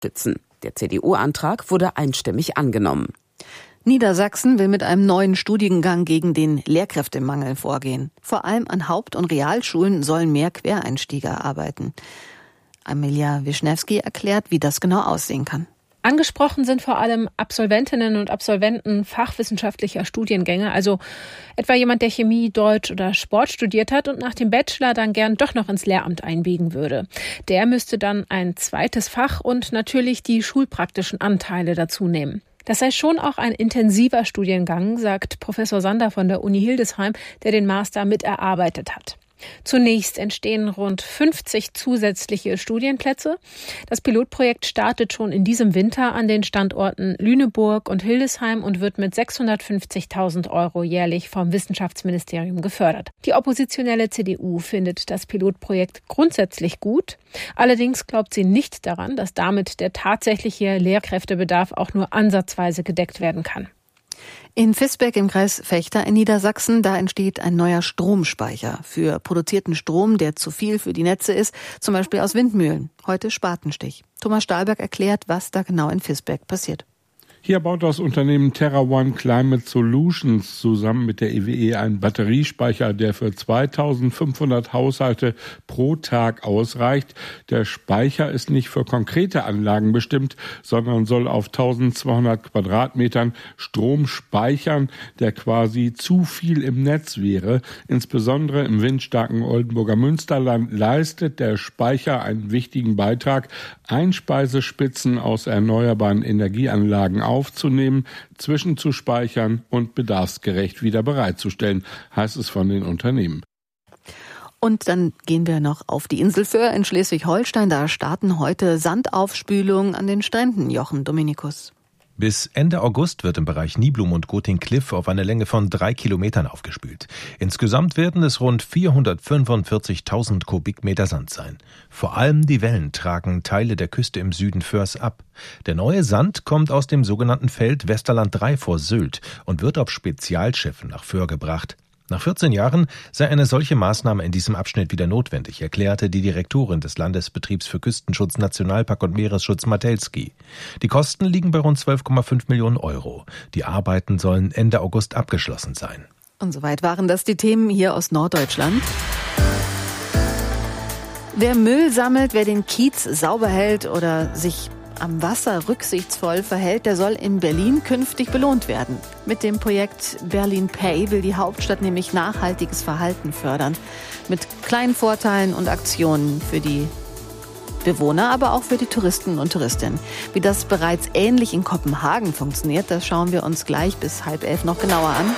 unterstützen. Der CDU-Antrag wurde einstimmig angenommen. Niedersachsen will mit einem neuen Studiengang gegen den Lehrkräftemangel vorgehen. Vor allem an Haupt- und Realschulen sollen mehr Quereinsteiger arbeiten. Amelia Wischnewski erklärt, wie das genau aussehen kann. Angesprochen sind vor allem Absolventinnen und Absolventen fachwissenschaftlicher Studiengänge, also etwa jemand, der Chemie, Deutsch oder Sport studiert hat und nach dem Bachelor dann gern doch noch ins Lehramt einbiegen würde. Der müsste dann ein zweites Fach und natürlich die schulpraktischen Anteile dazu nehmen. Das sei schon auch ein intensiver Studiengang, sagt Professor Sander von der Uni Hildesheim, der den Master mit erarbeitet hat. Zunächst entstehen rund 50 zusätzliche Studienplätze. Das Pilotprojekt startet schon in diesem Winter an den Standorten Lüneburg und Hildesheim und wird mit 650.000 € jährlich vom Wissenschaftsministerium gefördert. Die oppositionelle CDU findet das Pilotprojekt grundsätzlich gut. Allerdings glaubt sie nicht daran, dass damit der tatsächliche Lehrkräftebedarf auch nur ansatzweise gedeckt werden kann. In Visbeck im Kreis Vechta in Niedersachsen, da entsteht ein neuer Stromspeicher für produzierten Strom, der zu viel für die Netze ist, zum Beispiel aus Windmühlen. Heute Spatenstich. Thomas Stahlberg erklärt, was da genau in Visbeck passiert. Hier baut das Unternehmen TerraOne Climate Solutions zusammen mit der EWE einen Batteriespeicher, der für 2500 Haushalte pro Tag ausreicht. Der Speicher ist nicht für konkrete Anlagen bestimmt, sondern soll auf 1200 Quadratmetern Strom speichern, der quasi zu viel im Netz wäre. Insbesondere im windstarken Oldenburger Münsterland leistet der Speicher einen wichtigen Beitrag, Einspeisespitzen aus erneuerbaren Energieanlagen aufzunehmen, zwischenzuspeichern und bedarfsgerecht wieder bereitzustellen, heißt es von den Unternehmen. Und dann gehen wir noch auf die Insel Föhr in Schleswig-Holstein. Da starten heute Sandaufspülungen an den Stränden. Jochen Dominikus. Bis Ende August wird im Bereich Niblum und Goting-Kliff auf eine Länge von 3 Kilometern aufgespült. Insgesamt werden es rund 445.000 Kubikmeter Sand sein. Vor allem die Wellen tragen Teile der Küste im Süden Föhrs ab. Der neue Sand kommt aus dem sogenannten Feld Westerland 3 vor Sylt und wird auf Spezialschiffen nach Föhr gebracht. Nach 14 Jahren sei eine solche Maßnahme in diesem Abschnitt wieder notwendig, erklärte die Direktorin des Landesbetriebs für Küstenschutz, Nationalpark und Meeresschutz Matelski. Die Kosten liegen bei rund 12,5 Millionen €. Die Arbeiten sollen Ende August abgeschlossen sein. Und soweit waren das die Themen hier aus Norddeutschland. Wer Müll sammelt, wer den Kiez sauber hält oder sich am Wasser rücksichtsvoll verhält, der soll in Berlin künftig belohnt werden. Mit dem Projekt Berlin Pay will die Hauptstadt nämlich nachhaltiges Verhalten fördern. Mit kleinen Vorteilen und Aktionen für die Bewohner, aber auch für die Touristen und Touristinnen. Wie das bereits ähnlich in Kopenhagen funktioniert, das schauen wir uns gleich bis 10:30 noch genauer an.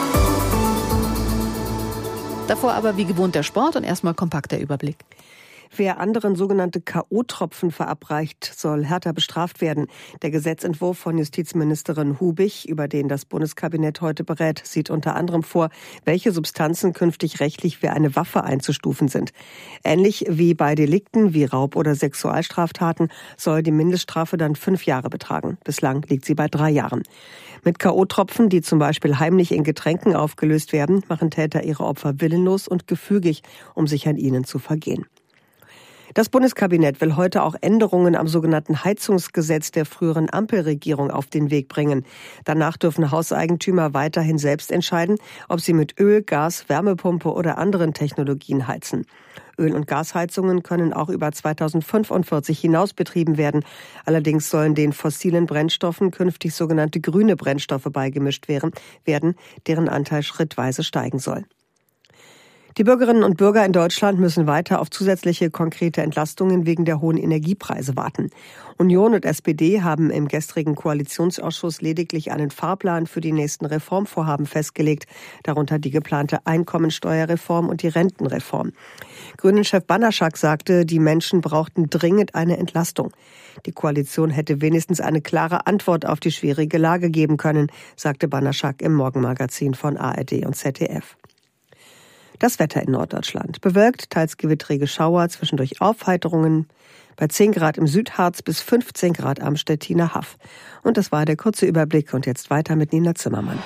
Davor aber wie gewohnt der Sport und erstmal kompakter Überblick. Wer anderen sogenannte K.O.-Tropfen verabreicht, soll härter bestraft werden. Der Gesetzentwurf von Justizministerin Hubig, über den das Bundeskabinett heute berät, sieht unter anderem vor, welche Substanzen künftig rechtlich wie eine Waffe einzustufen sind. Ähnlich wie bei Delikten wie Raub- oder Sexualstraftaten soll die Mindeststrafe dann 5 Jahre betragen. Bislang liegt sie bei 3 Jahren. Mit K.O.-Tropfen, die zum Beispiel heimlich in Getränken aufgelöst werden, machen Täter ihre Opfer willenlos und gefügig, um sich an ihnen zu vergehen. Das Bundeskabinett will heute auch Änderungen am sogenannten Heizungsgesetz der früheren Ampelregierung auf den Weg bringen. Danach dürfen Hauseigentümer weiterhin selbst entscheiden, ob sie mit Öl, Gas, Wärmepumpe oder anderen Technologien heizen. Öl- und Gasheizungen können auch über 2045 hinaus betrieben werden. Allerdings sollen den fossilen Brennstoffen künftig sogenannte grüne Brennstoffe beigemischt werden, deren Anteil schrittweise steigen soll. Die Bürgerinnen und Bürger in Deutschland müssen weiter auf zusätzliche konkrete Entlastungen wegen der hohen Energiepreise warten. Union und SPD haben im gestrigen Koalitionsausschuss lediglich einen Fahrplan für die nächsten Reformvorhaben festgelegt, darunter die geplante Einkommensteuerreform und die Rentenreform. Grünen-Chef Banaschak sagte, die Menschen brauchten dringend eine Entlastung. Die Koalition hätte wenigstens eine klare Antwort auf die schwierige Lage geben können, sagte Banaschak im Morgenmagazin von ARD und ZDF. Das Wetter in Norddeutschland. Bewölkt, teils gewittrige Schauer, zwischendurch Aufheiterungen. Bei 10 Grad im Südharz bis 15 Grad am Stettiner Haff. Und das war der kurze Überblick. Und jetzt weiter mit Nina Zimmermann.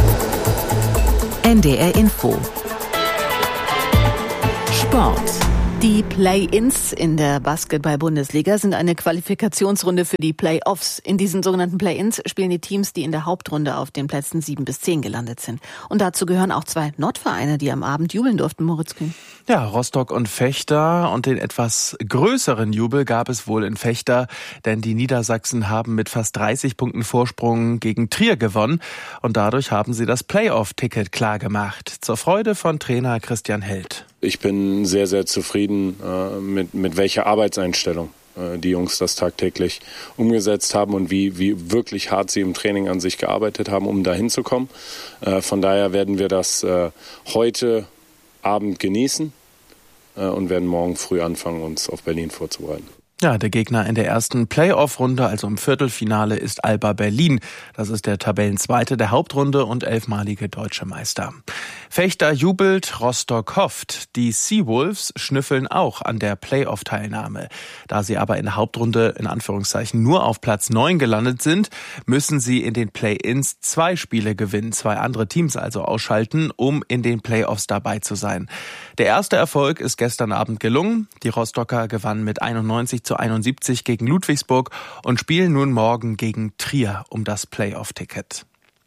NDR Info. Sport. Die Play-ins in der Basketball-Bundesliga sind eine Qualifikationsrunde für die Play-offs. In diesen sogenannten Play-ins spielen die Teams, die in der Hauptrunde auf den Plätzen 7 bis 10 gelandet sind. Und dazu gehören auch 2 Nordvereine, die am Abend jubeln durften, Moritz Kühn. Ja, Rostock und Vechta, und den etwas größeren Jubel gab es wohl in Vechta, denn die Niedersachsen haben mit fast 30 Punkten Vorsprung gegen Trier gewonnen und dadurch haben sie das Playoff-Ticket klargemacht. Zur Freude von Trainer Christian Held. Ich bin sehr, sehr zufrieden mit welcher Arbeitseinstellung die Jungs das tagtäglich umgesetzt haben und wie wirklich hart sie im Training an sich gearbeitet haben, um da hinzukommen. Von daher werden wir das heute Abend genießen und werden morgen früh anfangen, uns auf Berlin vorzubereiten. Ja, der Gegner in der ersten Playoff-Runde, also im Viertelfinale, ist Alba Berlin. Das ist der Tabellenzweite der Hauptrunde und 11-malige deutsche Meister. Vechta jubelt, Rostock hofft. Die Seawolves schnüffeln auch an der Playoff-Teilnahme. Da sie aber in der Hauptrunde in Anführungszeichen nur auf Platz 9 gelandet sind, müssen sie in den Play-ins 2 Spiele gewinnen, 2 andere Teams also ausschalten, um in den Playoffs dabei zu sein. Der erste Erfolg ist gestern Abend gelungen. Die Rostocker gewannen mit 91-71 gegen Ludwigsburg und spielen nun morgen gegen Trier um das Playoff-Ticket.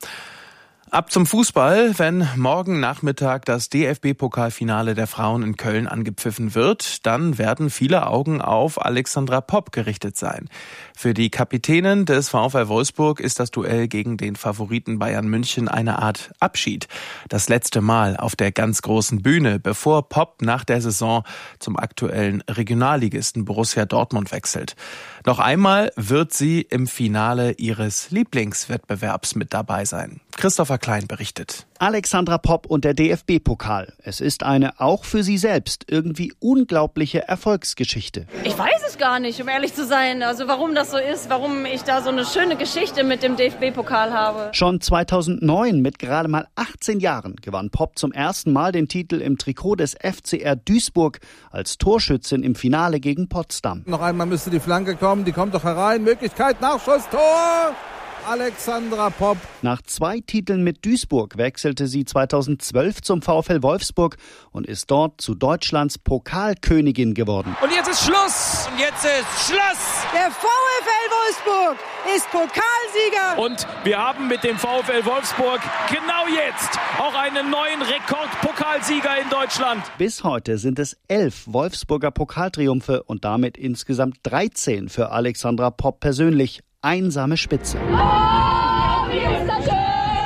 Ab zum Fußball, wenn morgen Nachmittag das DFB-Pokalfinale der Frauen in Köln angepfiffen wird, dann werden viele Augen auf Alexandra Popp gerichtet sein. Für die Kapitänin des VfL Wolfsburg ist das Duell gegen den Favoriten Bayern München eine Art Abschied. Das letzte Mal auf der ganz großen Bühne, bevor Popp nach der Saison zum aktuellen Regionalligisten Borussia Dortmund wechselt. Noch einmal wird sie im Finale ihres Lieblingswettbewerbs mit dabei sein. Christopher Klein berichtet. Alexandra Popp und der DFB-Pokal. Es ist eine auch für sie selbst irgendwie unglaubliche Erfolgsgeschichte. Ich weiß es gar nicht, um ehrlich zu sein. Also warum das so ist, warum ich da so eine schöne Geschichte mit dem DFB-Pokal habe. Schon 2009 mit gerade mal 18 Jahren gewann Popp zum ersten Mal den Titel im Trikot des FCR Duisburg als Torschützin im Finale gegen Potsdam. Noch einmal müsste die Flanke kommen, die kommt doch herein. Möglichkeit, Nachschuss, Tor! Alexandra Popp. Nach 2 Titeln mit Duisburg wechselte sie 2012 zum VfL Wolfsburg und ist dort zu Deutschlands Pokalkönigin geworden. Und jetzt ist Schluss! Und jetzt ist Schluss! Der VfL Wolfsburg ist Pokalsieger! Und wir haben mit dem VfL Wolfsburg genau jetzt auch einen neuen Rekordpokalsieger in Deutschland. Bis heute sind es 11 Wolfsburger Pokaltriumphe und damit insgesamt 13 für Alexandra Popp persönlich. Einsame Spitze. Oh, wie ist das schön!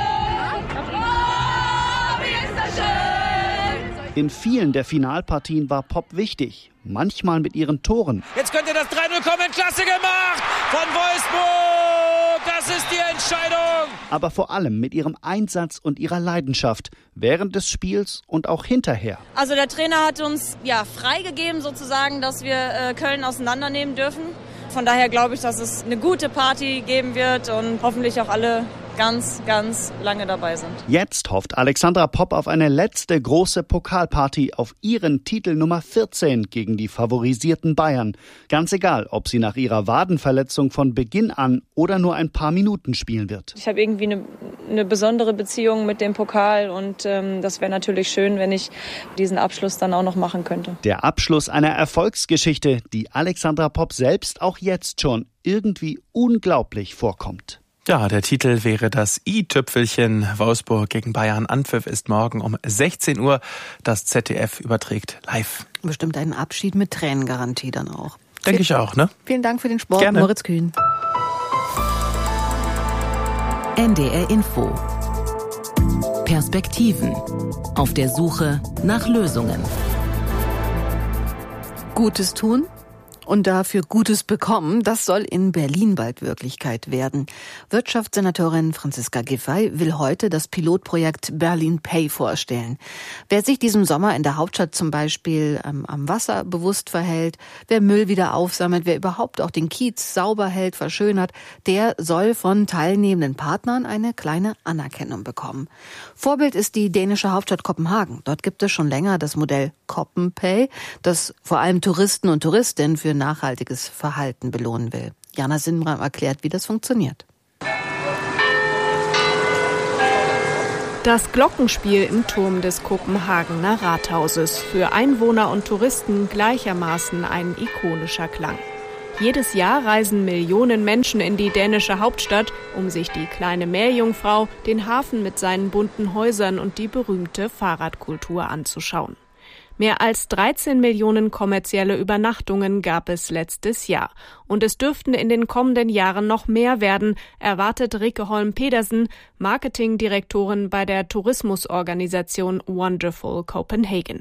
Oh, wie ist das schön! In vielen der Finalpartien war Popp wichtig, manchmal mit ihren Toren. Jetzt könnte das 3-0 kommen, klasse gemacht von Wolfsburg, das ist die Entscheidung. Aber vor allem mit ihrem Einsatz und ihrer Leidenschaft, während des Spiels und auch hinterher. Also der Trainer hat uns freigegeben sozusagen, dass wir Köln auseinandernehmen dürfen. Von daher glaube ich, dass es eine gute Party geben wird und hoffentlich auch alle ganz, ganz lange dabei sind. Jetzt hofft Alexandra Popp auf eine letzte große Pokalparty, auf ihren Titel Nummer 14 gegen die favorisierten Bayern. Ganz egal, ob sie nach ihrer Wadenverletzung von Beginn an oder nur ein paar Minuten spielen wird. Ich habe irgendwie eine besondere Beziehung mit dem Pokal und das wäre natürlich schön, wenn ich diesen Abschluss dann auch noch machen könnte. Der Abschluss einer Erfolgsgeschichte, die Alexandra Popp selbst auch jetzt schon irgendwie unglaublich vorkommt. Ja, der Titel wäre das i-Tüpfelchen. Wolfsburg gegen Bayern. Anpfiff ist morgen um 16 Uhr. Das ZDF überträgt live. Bestimmt einen Abschied mit Tränengarantie dann auch. Denke ich auch, ne? Vielen Dank für den Sport, Gerne. Moritz Kühn. NDR Info. Perspektiven. Auf der Suche nach Lösungen. Gutes tun und dafür Gutes bekommen, das soll in Berlin bald Wirklichkeit werden. Wirtschaftssenatorin Franziska Giffey will heute das Pilotprojekt Berlin Pay vorstellen. Wer sich diesem Sommer in der Hauptstadt zum Beispiel am Wasser bewusst verhält, wer Müll wieder aufsammelt, wer überhaupt auch den Kiez sauber hält, verschönert, der soll von teilnehmenden Partnern eine kleine Anerkennung bekommen. Vorbild ist die dänische Hauptstadt Kopenhagen. Dort gibt es schon länger das Modell CopenPay, das vor allem Touristen und Touristinnen für nachhaltiges Verhalten belohnen will. Jana Sindram erklärt, wie das funktioniert. Das Glockenspiel im Turm des Kopenhagener Rathauses. Für Einwohner und Touristen gleichermaßen ein ikonischer Klang. Jedes Jahr reisen Millionen Menschen in die dänische Hauptstadt, um sich die kleine Meerjungfrau, den Hafen mit seinen bunten Häusern und die berühmte Fahrradkultur anzuschauen. Mehr als 13 Millionen kommerzielle Übernachtungen gab es letztes Jahr. Und es dürften in den kommenden Jahren noch mehr werden, erwartet Rikke Holm Pedersen, Marketingdirektorin bei der Tourismusorganisation Wonderful Copenhagen.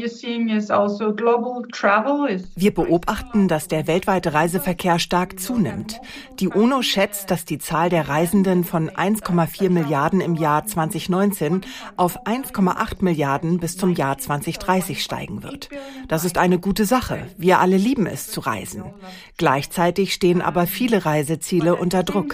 Wir beobachten, dass der weltweite Reiseverkehr stark zunimmt. Die UNO schätzt, dass die Zahl der Reisenden von 1,4 Milliarden im Jahr 2019 auf 1,8 Milliarden bis zum Jahr 2030 steigen wird. Das ist eine gute Sache. Wir alle lieben es zu reisen. Gleichzeitig stehen aber viele Reiseziele unter Druck.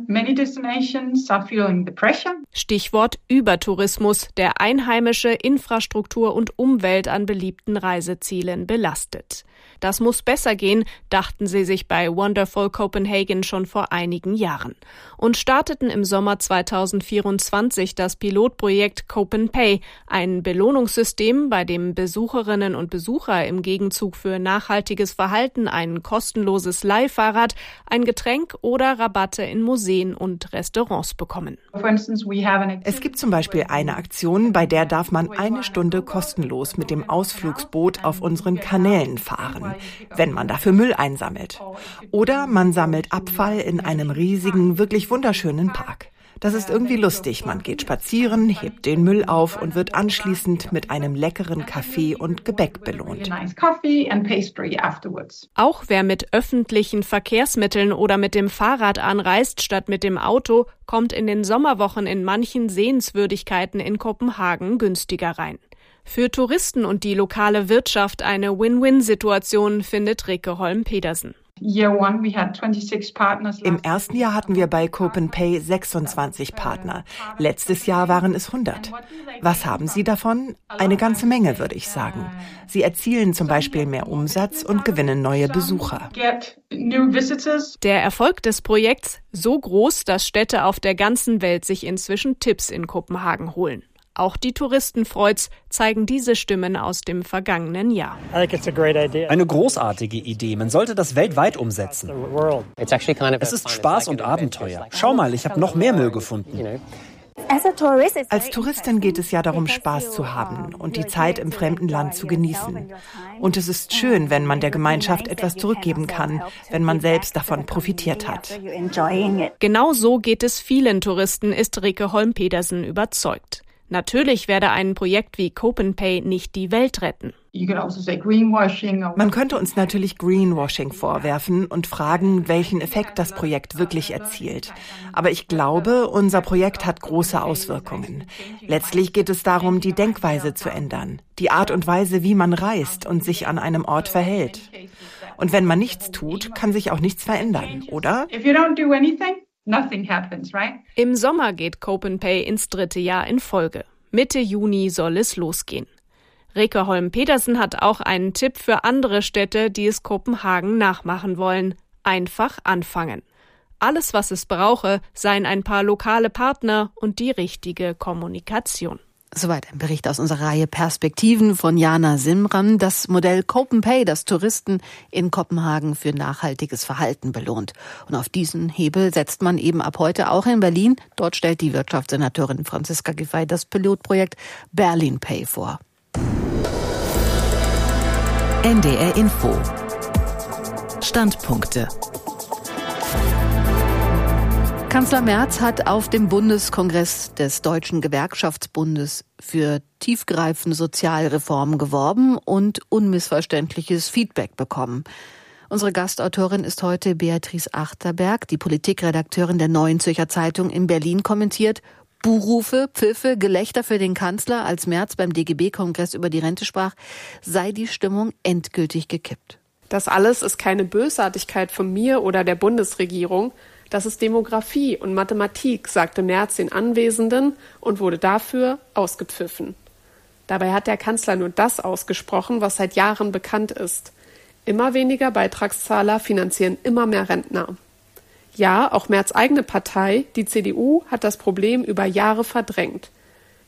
Stichwort Übertourismus, der einheimische Infrastruktur und Umwelt an beliebten Reisezielen belastet. Das muss besser gehen, dachten sie sich bei Wonderful Copenhagen schon vor einigen Jahren und starteten im Sommer 2024 das Pilotprojekt CopenPay, ein Belohnungssystem, bei dem Besucherinnen und Besucher im Gegenzug für nachhaltiges Verhalten ein kostenloses Leihfahrrad, ein Getränk oder Rabatte in Museen und Restaurants bekommen. Es gibt zum Beispiel eine Aktion, bei der darf man 1 Stunde kostenlos mit dem Ausflugsboot auf unseren Kanälen fahren, wenn man dafür Müll einsammelt. Oder man sammelt Abfall in einem riesigen, wirklich wunderschönen Park. Das ist irgendwie lustig. Man geht spazieren, hebt den Müll auf und wird anschließend mit einem leckeren Kaffee und Gebäck belohnt. Auch wer mit öffentlichen Verkehrsmitteln oder mit dem Fahrrad anreist statt mit dem Auto, kommt in den Sommerwochen in manchen Sehenswürdigkeiten in Kopenhagen günstiger rein. Für Touristen und die lokale Wirtschaft eine Win-Win-Situation, findet Rikke Holm Pedersen. Im ersten Jahr hatten wir bei CopenPay 26 Partner. Letztes Jahr waren es 100. Was haben sie davon? Eine ganze Menge, würde ich sagen. Sie erzielen zum Beispiel mehr Umsatz und gewinnen neue Besucher. Der Erfolg des Projekts so groß, dass Städte auf der ganzen Welt sich inzwischen Tipps in Kopenhagen holen. Auch die Touristenfreuds zeigen diese Stimmen aus dem vergangenen Jahr. Eine großartige Idee. Man sollte das weltweit umsetzen. Es ist Spaß und Abenteuer. Schau mal, ich habe noch mehr Müll gefunden. Als Touristin geht es ja darum, Spaß zu haben und die Zeit im fremden Land zu genießen. Und es ist schön, wenn man der Gemeinschaft etwas zurückgeben kann, wenn man selbst davon profitiert hat. Genau so geht es vielen Touristen, ist Rikke Holm Pedersen überzeugt. Natürlich werde ein Projekt wie CopenPay nicht die Welt retten. Man könnte uns natürlich Greenwashing vorwerfen und fragen, welchen Effekt das Projekt wirklich erzielt. Aber ich glaube, unser Projekt hat große Auswirkungen. Letztlich geht es darum, die Denkweise zu ändern, die Art und Weise, wie man reist und sich an einem Ort verhält. Und wenn man nichts tut, kann sich auch nichts verändern, oder? Im Sommer geht CopenPay ins 3. Jahr in Folge. Mitte Juni soll es losgehen. Rikke Holm Pedersen hat auch einen Tipp für andere Städte, die es Kopenhagen nachmachen wollen. Einfach anfangen. Alles, was es brauche, seien ein paar lokale Partner und die richtige Kommunikation. Soweit ein Bericht aus unserer Reihe Perspektiven von Jana Simram. Das Modell CopenPay, das Touristen in Kopenhagen für nachhaltiges Verhalten belohnt. Und auf diesen Hebel setzt man eben ab heute auch in Berlin. Dort stellt die Wirtschaftssenatorin Franziska Giffey das Pilotprojekt Berlin Pay vor. NDR Info. Standpunkte. Kanzler Merz hat auf dem Bundeskongress des Deutschen Gewerkschaftsbundes für tiefgreifende Sozialreformen geworben und unmissverständliches Feedback bekommen. Unsere Gastautorin ist heute Beatrice Achterberg, die Politikredakteurin der Neuen Zürcher Zeitung in Berlin, kommentiert: Buhrufe, Pfiffe, Gelächter für den Kanzler, als Merz beim DGB-Kongress über die Rente sprach, sei die Stimmung endgültig gekippt. Das alles ist keine Bösartigkeit von mir oder der Bundesregierung. Das ist Demografie und Mathematik, sagte Merz den Anwesenden und wurde dafür ausgepfiffen. Dabei hat der Kanzler nur das ausgesprochen, was seit Jahren bekannt ist. Immer weniger Beitragszahler finanzieren immer mehr Rentner. Ja, auch Merz' eigene Partei, die CDU, hat das Problem über Jahre verdrängt.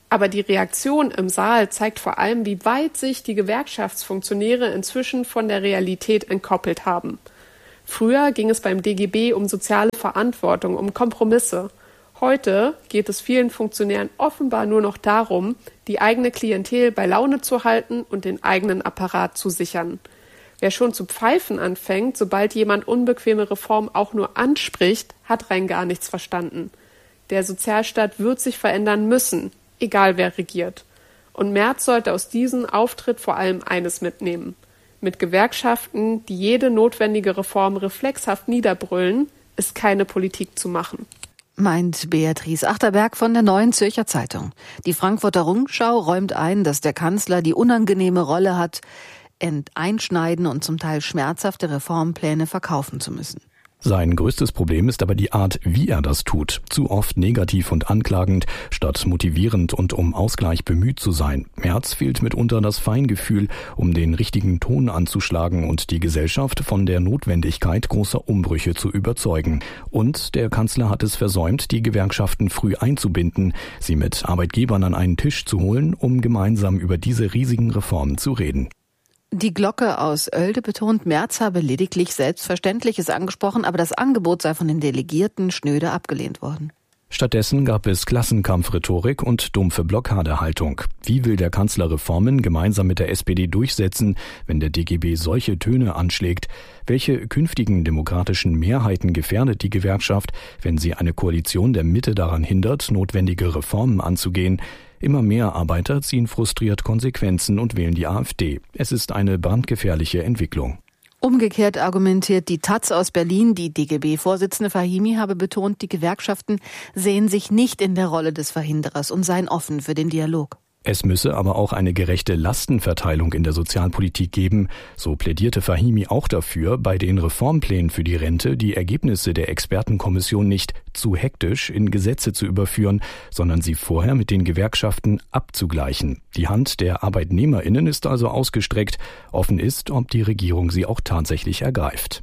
Aber die Reaktion im Saal zeigt vor allem, wie weit sich die Gewerkschaftsfunktionäre inzwischen von der Realität entkoppelt haben. Früher ging es beim DGB um soziale Verantwortung, um Kompromisse. Heute geht es vielen Funktionären offenbar nur noch darum, die eigene Klientel bei Laune zu halten und den eigenen Apparat zu sichern. Wer schon zu pfeifen anfängt, sobald jemand unbequeme Reformen auch nur anspricht, hat rein gar nichts verstanden. Der Sozialstaat wird sich verändern müssen, egal wer regiert. Und Merz sollte aus diesem Auftritt vor allem eines mitnehmen. Mit Gewerkschaften, die jede notwendige Reform reflexhaft niederbrüllen, ist keine Politik zu machen. Meint Beatrice Achterberg von der Neuen Zürcher Zeitung. Die Frankfurter Rundschau räumt ein, dass der Kanzler die unangenehme Rolle hat, einschneiden und zum Teil schmerzhafte Reformpläne verkaufen zu müssen. Sein größtes Problem ist aber die Art, wie er das tut. Zu oft negativ und anklagend, statt motivierend und um Ausgleich bemüht zu sein. Merz fehlt mitunter das Feingefühl, um den richtigen Ton anzuschlagen und die Gesellschaft von der Notwendigkeit großer Umbrüche zu überzeugen. Und der Kanzler hat es versäumt, die Gewerkschaften früh einzubinden, sie mit Arbeitgebern an einen Tisch zu holen, um gemeinsam über diese riesigen Reformen zu reden. Die Glocke aus Oelde betont, Merz habe lediglich Selbstverständliches angesprochen, aber das Angebot sei von den Delegierten schnöde abgelehnt worden. Stattdessen gab es Klassenkampfrhetorik und dumpfe Blockadehaltung. Wie will der Kanzler Reformen gemeinsam mit der SPD durchsetzen, wenn der DGB solche Töne anschlägt? Welche künftigen demokratischen Mehrheiten gefährdet die Gewerkschaft, wenn sie eine Koalition der Mitte daran hindert, notwendige Reformen anzugehen? Immer mehr Arbeiter ziehen frustriert Konsequenzen und wählen die AfD. Es ist eine brandgefährliche Entwicklung. Umgekehrt argumentiert die taz aus Berlin, die DGB-Vorsitzende Fahimi habe betont, die Gewerkschaften sehen sich nicht in der Rolle des Verhinderers und seien offen für den Dialog. Es müsse aber auch eine gerechte Lastenverteilung in der Sozialpolitik geben. So plädierte Fahimi auch dafür, bei den Reformplänen für die Rente die Ergebnisse der Expertenkommission nicht zu hektisch in Gesetze zu überführen, sondern sie vorher mit den Gewerkschaften abzugleichen. Die Hand der ArbeitnehmerInnen ist also ausgestreckt. Offen ist, ob die Regierung sie auch tatsächlich ergreift.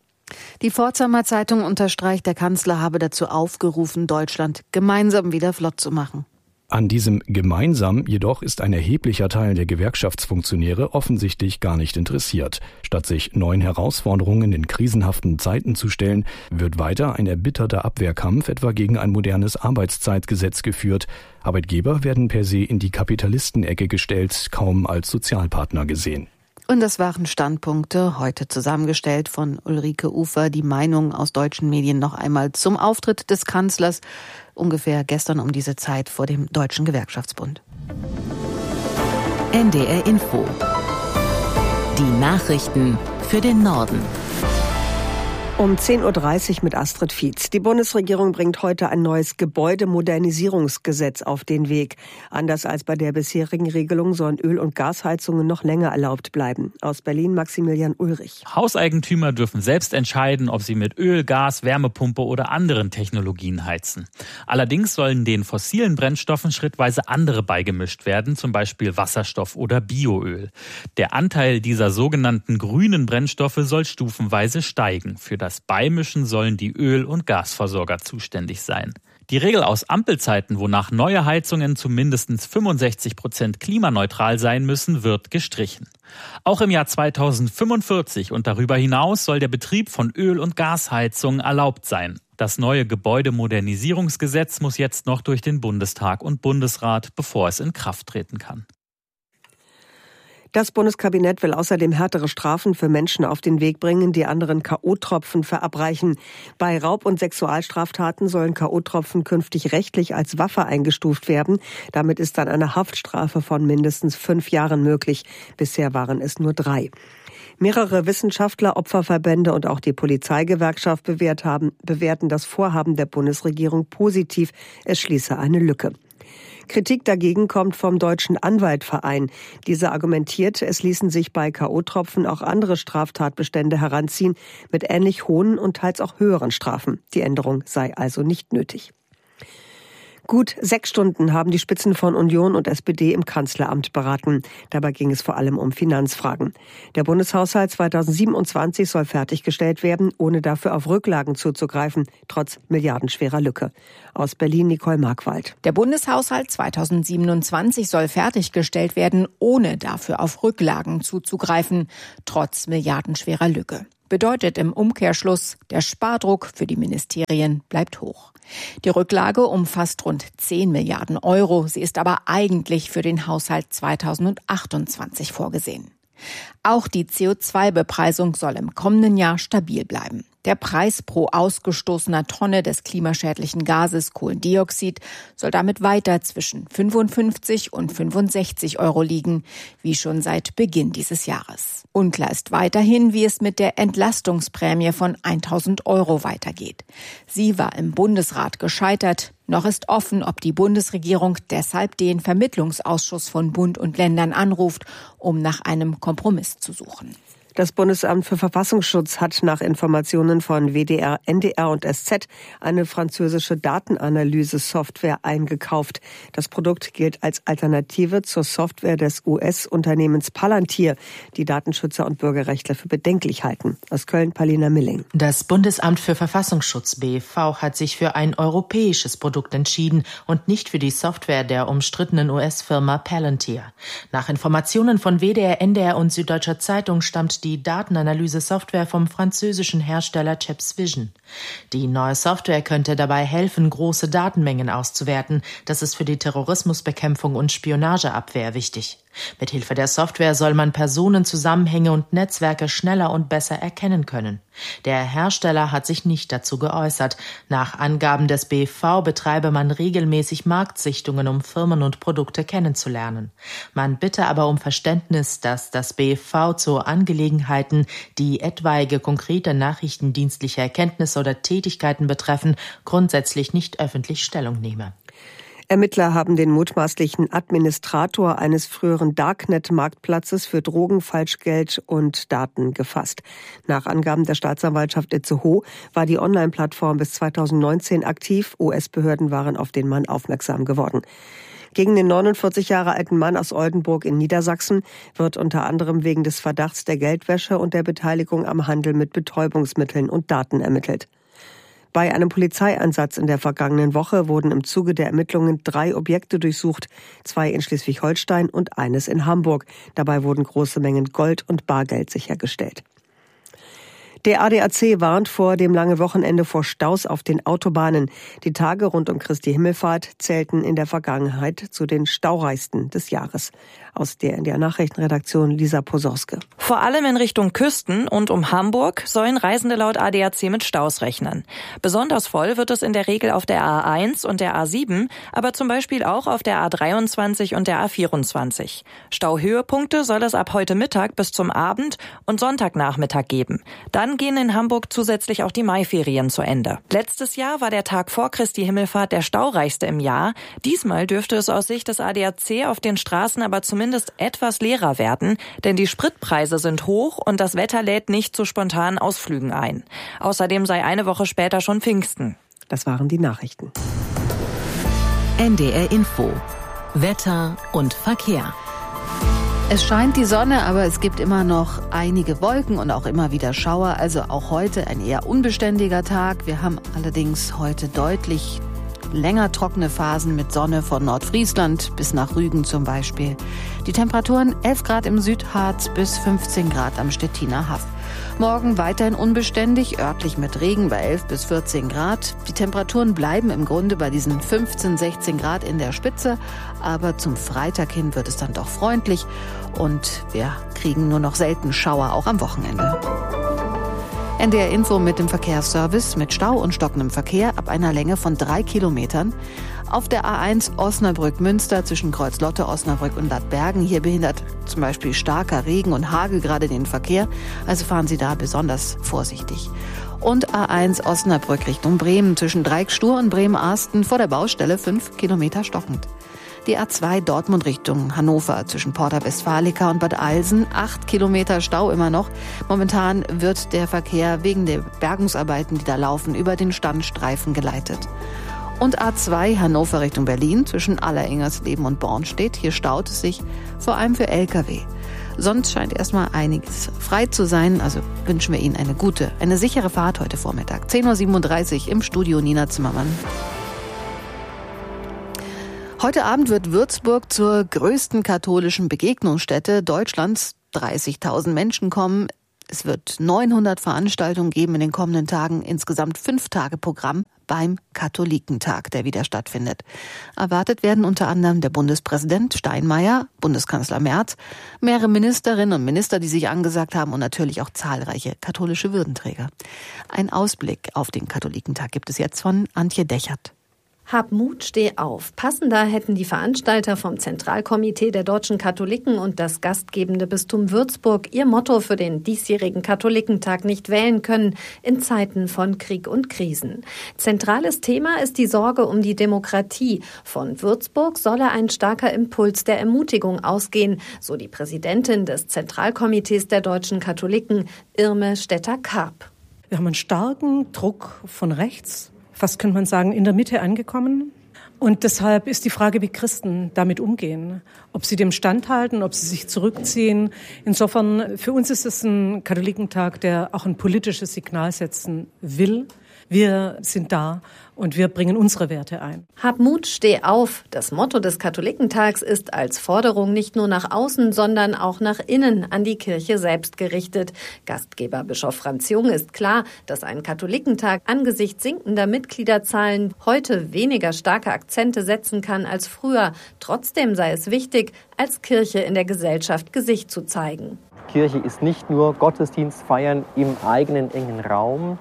Die Pforzheimer Zeitung unterstreicht, der Kanzler habe dazu aufgerufen, Deutschland gemeinsam wieder flott zu machen. An diesem Gemeinsam jedoch ist ein erheblicher Teil der Gewerkschaftsfunktionäre offensichtlich gar nicht interessiert. Statt sich neuen Herausforderungen in krisenhaften Zeiten zu stellen, wird weiter ein erbitterter Abwehrkampf etwa gegen ein modernes Arbeitszeitgesetz geführt. Arbeitgeber werden per se in die Kapitalistenecke gestellt, kaum als Sozialpartner gesehen. Und das waren Standpunkte, heute zusammengestellt von Ulrike Ufer. Die Meinung aus deutschen Medien noch einmal zum Auftritt des Kanzlers, ungefähr gestern um diese Zeit vor dem Deutschen Gewerkschaftsbund. NDR Info. Die Nachrichten für den Norden. Um 10.30 Uhr mit Astrid Fietz. Die Bundesregierung bringt heute ein neues Gebäudemodernisierungsgesetz auf den Weg. Anders als bei der bisherigen Regelung sollen Öl- und Gasheizungen noch länger erlaubt bleiben. Aus Berlin Maximilian Ulrich. Hauseigentümer dürfen selbst entscheiden, ob sie mit Öl, Gas, Wärmepumpe oder anderen Technologien heizen. Allerdings sollen den fossilen Brennstoffen schrittweise andere beigemischt werden, zum Beispiel Wasserstoff oder Bioöl. Der Anteil dieser sogenannten grünen Brennstoffe soll stufenweise steigen. Für das Beimischen sollen die Öl- und Gasversorger zuständig sein. Die Regel aus Ampelzeiten, wonach neue Heizungen zu mindestens 65% klimaneutral sein müssen, wird gestrichen. Auch im Jahr 2045 und darüber hinaus soll der Betrieb von Öl- und Gasheizungen erlaubt sein. Das neue Gebäudemodernisierungsgesetz muss jetzt noch durch den Bundestag und Bundesrat, bevor es in Kraft treten kann. Das Bundeskabinett will außerdem härtere Strafen für Menschen auf den Weg bringen, die anderen K.O.-Tropfen verabreichen. Bei Raub- und Sexualstraftaten sollen K.O.-Tropfen künftig rechtlich als Waffe eingestuft werden. Damit ist dann eine Haftstrafe von mindestens 5 Jahren möglich. Bisher waren es nur 3. Mehrere Wissenschaftler, Opferverbände und auch die Polizeigewerkschaft bewerten das Vorhaben der Bundesregierung positiv. Es schließe eine Lücke. Kritik dagegen kommt vom Deutschen Anwaltverein. Dieser argumentiert, es ließen sich bei K.O.-Tropfen auch andere Straftatbestände heranziehen mit ähnlich hohen und teils auch höheren Strafen. Die Änderung sei also nicht nötig. Gut 6 Stunden haben die Spitzen von Union und SPD im Kanzleramt beraten. Dabei ging es vor allem um Finanzfragen. Der Bundeshaushalt 2027 soll fertiggestellt werden, ohne dafür auf Rücklagen zuzugreifen, trotz milliardenschwerer Lücke. Aus Berlin Nicole Markwald. Der Bundeshaushalt 2027 soll fertiggestellt werden, ohne dafür auf Rücklagen zuzugreifen, trotz milliardenschwerer Lücke. Bedeutet im Umkehrschluss, der Spardruck für die Ministerien bleibt hoch. Die Rücklage umfasst rund 10 Milliarden Euro. Sie ist aber eigentlich für den Haushalt 2028 vorgesehen. Auch die CO2-Bepreisung soll im kommenden Jahr stabil bleiben. Der Preis pro ausgestoßener Tonne des klimaschädlichen Gases Kohlendioxid soll damit weiter zwischen 55 und 65 Euro liegen, wie schon seit Beginn dieses Jahres. Unklar ist weiterhin, wie es mit der Entlastungsprämie von 1.000 Euro weitergeht. Sie war im Bundesrat gescheitert. Noch ist offen, ob die Bundesregierung deshalb den Vermittlungsausschuss von Bund und Ländern anruft, um nach einem Kompromiss zu suchen. Das Bundesamt für Verfassungsschutz hat nach Informationen von WDR, NDR und SZ eine französische Datenanalyse-Software eingekauft. Das Produkt gilt als Alternative zur Software des US-Unternehmens Palantir, die Datenschützer und Bürgerrechtler für bedenklich halten. Aus Köln Palina Milling. Das Bundesamt für Verfassungsschutz BFV hat sich für ein europäisches Produkt entschieden und nicht für die Software der umstrittenen US-Firma Palantir. Nach Informationen von WDR, NDR und Süddeutscher Zeitung stammt die Datenanalyse-Software vom französischen Hersteller ChapsVision. Die neue Software könnte dabei helfen, große Datenmengen auszuwerten. Das ist für die Terrorismusbekämpfung und Spionageabwehr wichtig. Mithilfe der Software soll man Personenzusammenhänge und Netzwerke schneller und besser erkennen können. Der Hersteller hat sich nicht dazu geäußert. Nach Angaben des BFV betreibe man regelmäßig Marktsichtungen, um Firmen und Produkte kennenzulernen. Man bitte aber um Verständnis, dass das BFV zu Angelegenheiten, die etwaige konkrete nachrichtendienstliche Erkenntnisse oder Tätigkeiten betreffen, grundsätzlich nicht öffentlich Stellung nehme. Ermittler haben den mutmaßlichen Administrator eines früheren Darknet-Marktplatzes für Drogen, Falschgeld und Daten gefasst. Nach Angaben der Staatsanwaltschaft Itzehoe war die Online-Plattform bis 2019 aktiv. US-Behörden waren auf den Mann aufmerksam geworden. Gegen den 49 Jahre alten Mann aus Oldenburg in Niedersachsen wird unter anderem wegen des Verdachts der Geldwäsche und der Beteiligung am Handel mit Betäubungsmitteln und Daten ermittelt. Bei einem Polizeieinsatz in der vergangenen Woche wurden im Zuge der Ermittlungen 3 Objekte durchsucht, 2 in Schleswig-Holstein und eines in Hamburg. Dabei wurden große Mengen Gold und Bargeld sichergestellt. Der ADAC warnt vor dem langen Wochenende vor Staus auf den Autobahnen. Die Tage rund um Christi Himmelfahrt zählten in der Vergangenheit zu den staureichsten des Jahres. Aus der NDR Nachrichtenredaktion Lisa Posorske. Vor allem in Richtung Küsten und um Hamburg sollen Reisende laut ADAC mit Staus rechnen. Besonders voll wird es in der Regel auf der A1 und der A7, aber zum Beispiel auch auf der A23 und der A24. Stauhöhepunkte soll es ab heute Mittag bis zum Abend und Sonntagnachmittag geben. Dann gehen in Hamburg zusätzlich auch die Maiferien zu Ende. Letztes Jahr war der Tag vor Christi Himmelfahrt der staureichste im Jahr. Diesmal dürfte es aus Sicht des ADAC auf den Straßen aber zumindest etwas leerer werden, denn die Spritpreise sind hoch und das Wetter lädt nicht zu spontanen Ausflügen ein. Außerdem sei eine Woche später schon Pfingsten. Das waren die Nachrichten. NDR Info. Wetter und Verkehr. Es scheint die Sonne, aber es gibt immer noch einige Wolken und auch immer wieder Schauer. Also auch heute ein eher unbeständiger Tag. Wir haben allerdings heute deutlich länger trockene Phasen mit Sonne von Nordfriesland bis nach Rügen zum Beispiel. Die Temperaturen 11 Grad im Südharz bis 15 Grad am Stettiner Haff. Morgen weiterhin unbeständig, örtlich mit Regen bei 11 bis 14 Grad. Die Temperaturen bleiben im Grunde bei diesen 15, 16 Grad in der Spitze. Aber zum Freitag hin wird es dann doch freundlich und wir kriegen nur noch selten Schauer, auch am Wochenende. NDR Info mit dem Verkehrsservice mit Stau und stockendem Verkehr ab einer Länge von 3 Kilometern. Auf der A1 Osnabrück-Münster zwischen Kreuzlotte, Osnabrück und Ladbergen. Hier behindert zum Beispiel starker Regen und Hagel gerade den Verkehr. Also fahren Sie da besonders vorsichtig. Und A1 Osnabrück Richtung Bremen zwischen Dreieckstur und Bremen-Arsten vor der Baustelle 5 Kilometer stockend. Die A2 Dortmund Richtung Hannover zwischen Porta Westfalica und Bad Alsen. 8 Kilometer Stau immer noch. Momentan wird der Verkehr wegen der Bergungsarbeiten, die da laufen, über den Standstreifen geleitet. Und A2 Hannover Richtung Berlin zwischen Allerengersleben und Bornstedt. Hier staut es sich, vor allem für Lkw. Sonst scheint erstmal einiges frei zu sein, also wünschen wir Ihnen eine sichere Fahrt heute Vormittag. 10.37 Uhr im Studio Nina Zimmermann. Heute Abend wird Würzburg zur größten katholischen Begegnungsstätte Deutschlands. 30.000 Menschen kommen. Es wird 900 Veranstaltungen geben in den kommenden Tagen. Insgesamt 5 Tage Programm beim Katholikentag, der wieder stattfindet. Erwartet werden unter anderem der Bundespräsident Steinmeier, Bundeskanzler Merz, mehrere Ministerinnen und Minister, die sich angesagt haben und natürlich auch zahlreiche katholische Würdenträger. Ein Ausblick auf den Katholikentag gibt es jetzt von Antje Dechert. Hab Mut, steh auf. Passender hätten die Veranstalter vom Zentralkomitee der deutschen Katholiken und das gastgebende Bistum Würzburg ihr Motto für den diesjährigen Katholikentag nicht wählen können in Zeiten von Krieg und Krisen. Zentrales Thema ist die Sorge um die Demokratie. Von Würzburg solle ein starker Impuls der Ermutigung ausgehen, so die Präsidentin des Zentralkomitees der deutschen Katholiken, Irme Stetter-Karp. Wir haben einen starken Druck von rechts, fast könnte man sagen, in der Mitte angekommen. Und deshalb ist die Frage, wie Christen damit umgehen. Ob sie dem standhalten, ob sie sich zurückziehen. Insofern, für uns ist es ein Katholikentag, der auch ein politisches Signal setzen will. Wir sind da und wir bringen unsere Werte ein. Hab Mut, steh auf. Das Motto des Katholikentags ist als Forderung nicht nur nach außen, sondern auch nach innen an die Kirche selbst gerichtet. Gastgeber Bischof Franz Jung ist klar, dass ein Katholikentag angesichts sinkender Mitgliederzahlen heute weniger starke Akzente setzen kann als früher. Trotzdem sei es wichtig, als Kirche in der Gesellschaft Gesicht zu zeigen. Kirche ist nicht nur Gottesdienst feiern im eigenen engen Raum,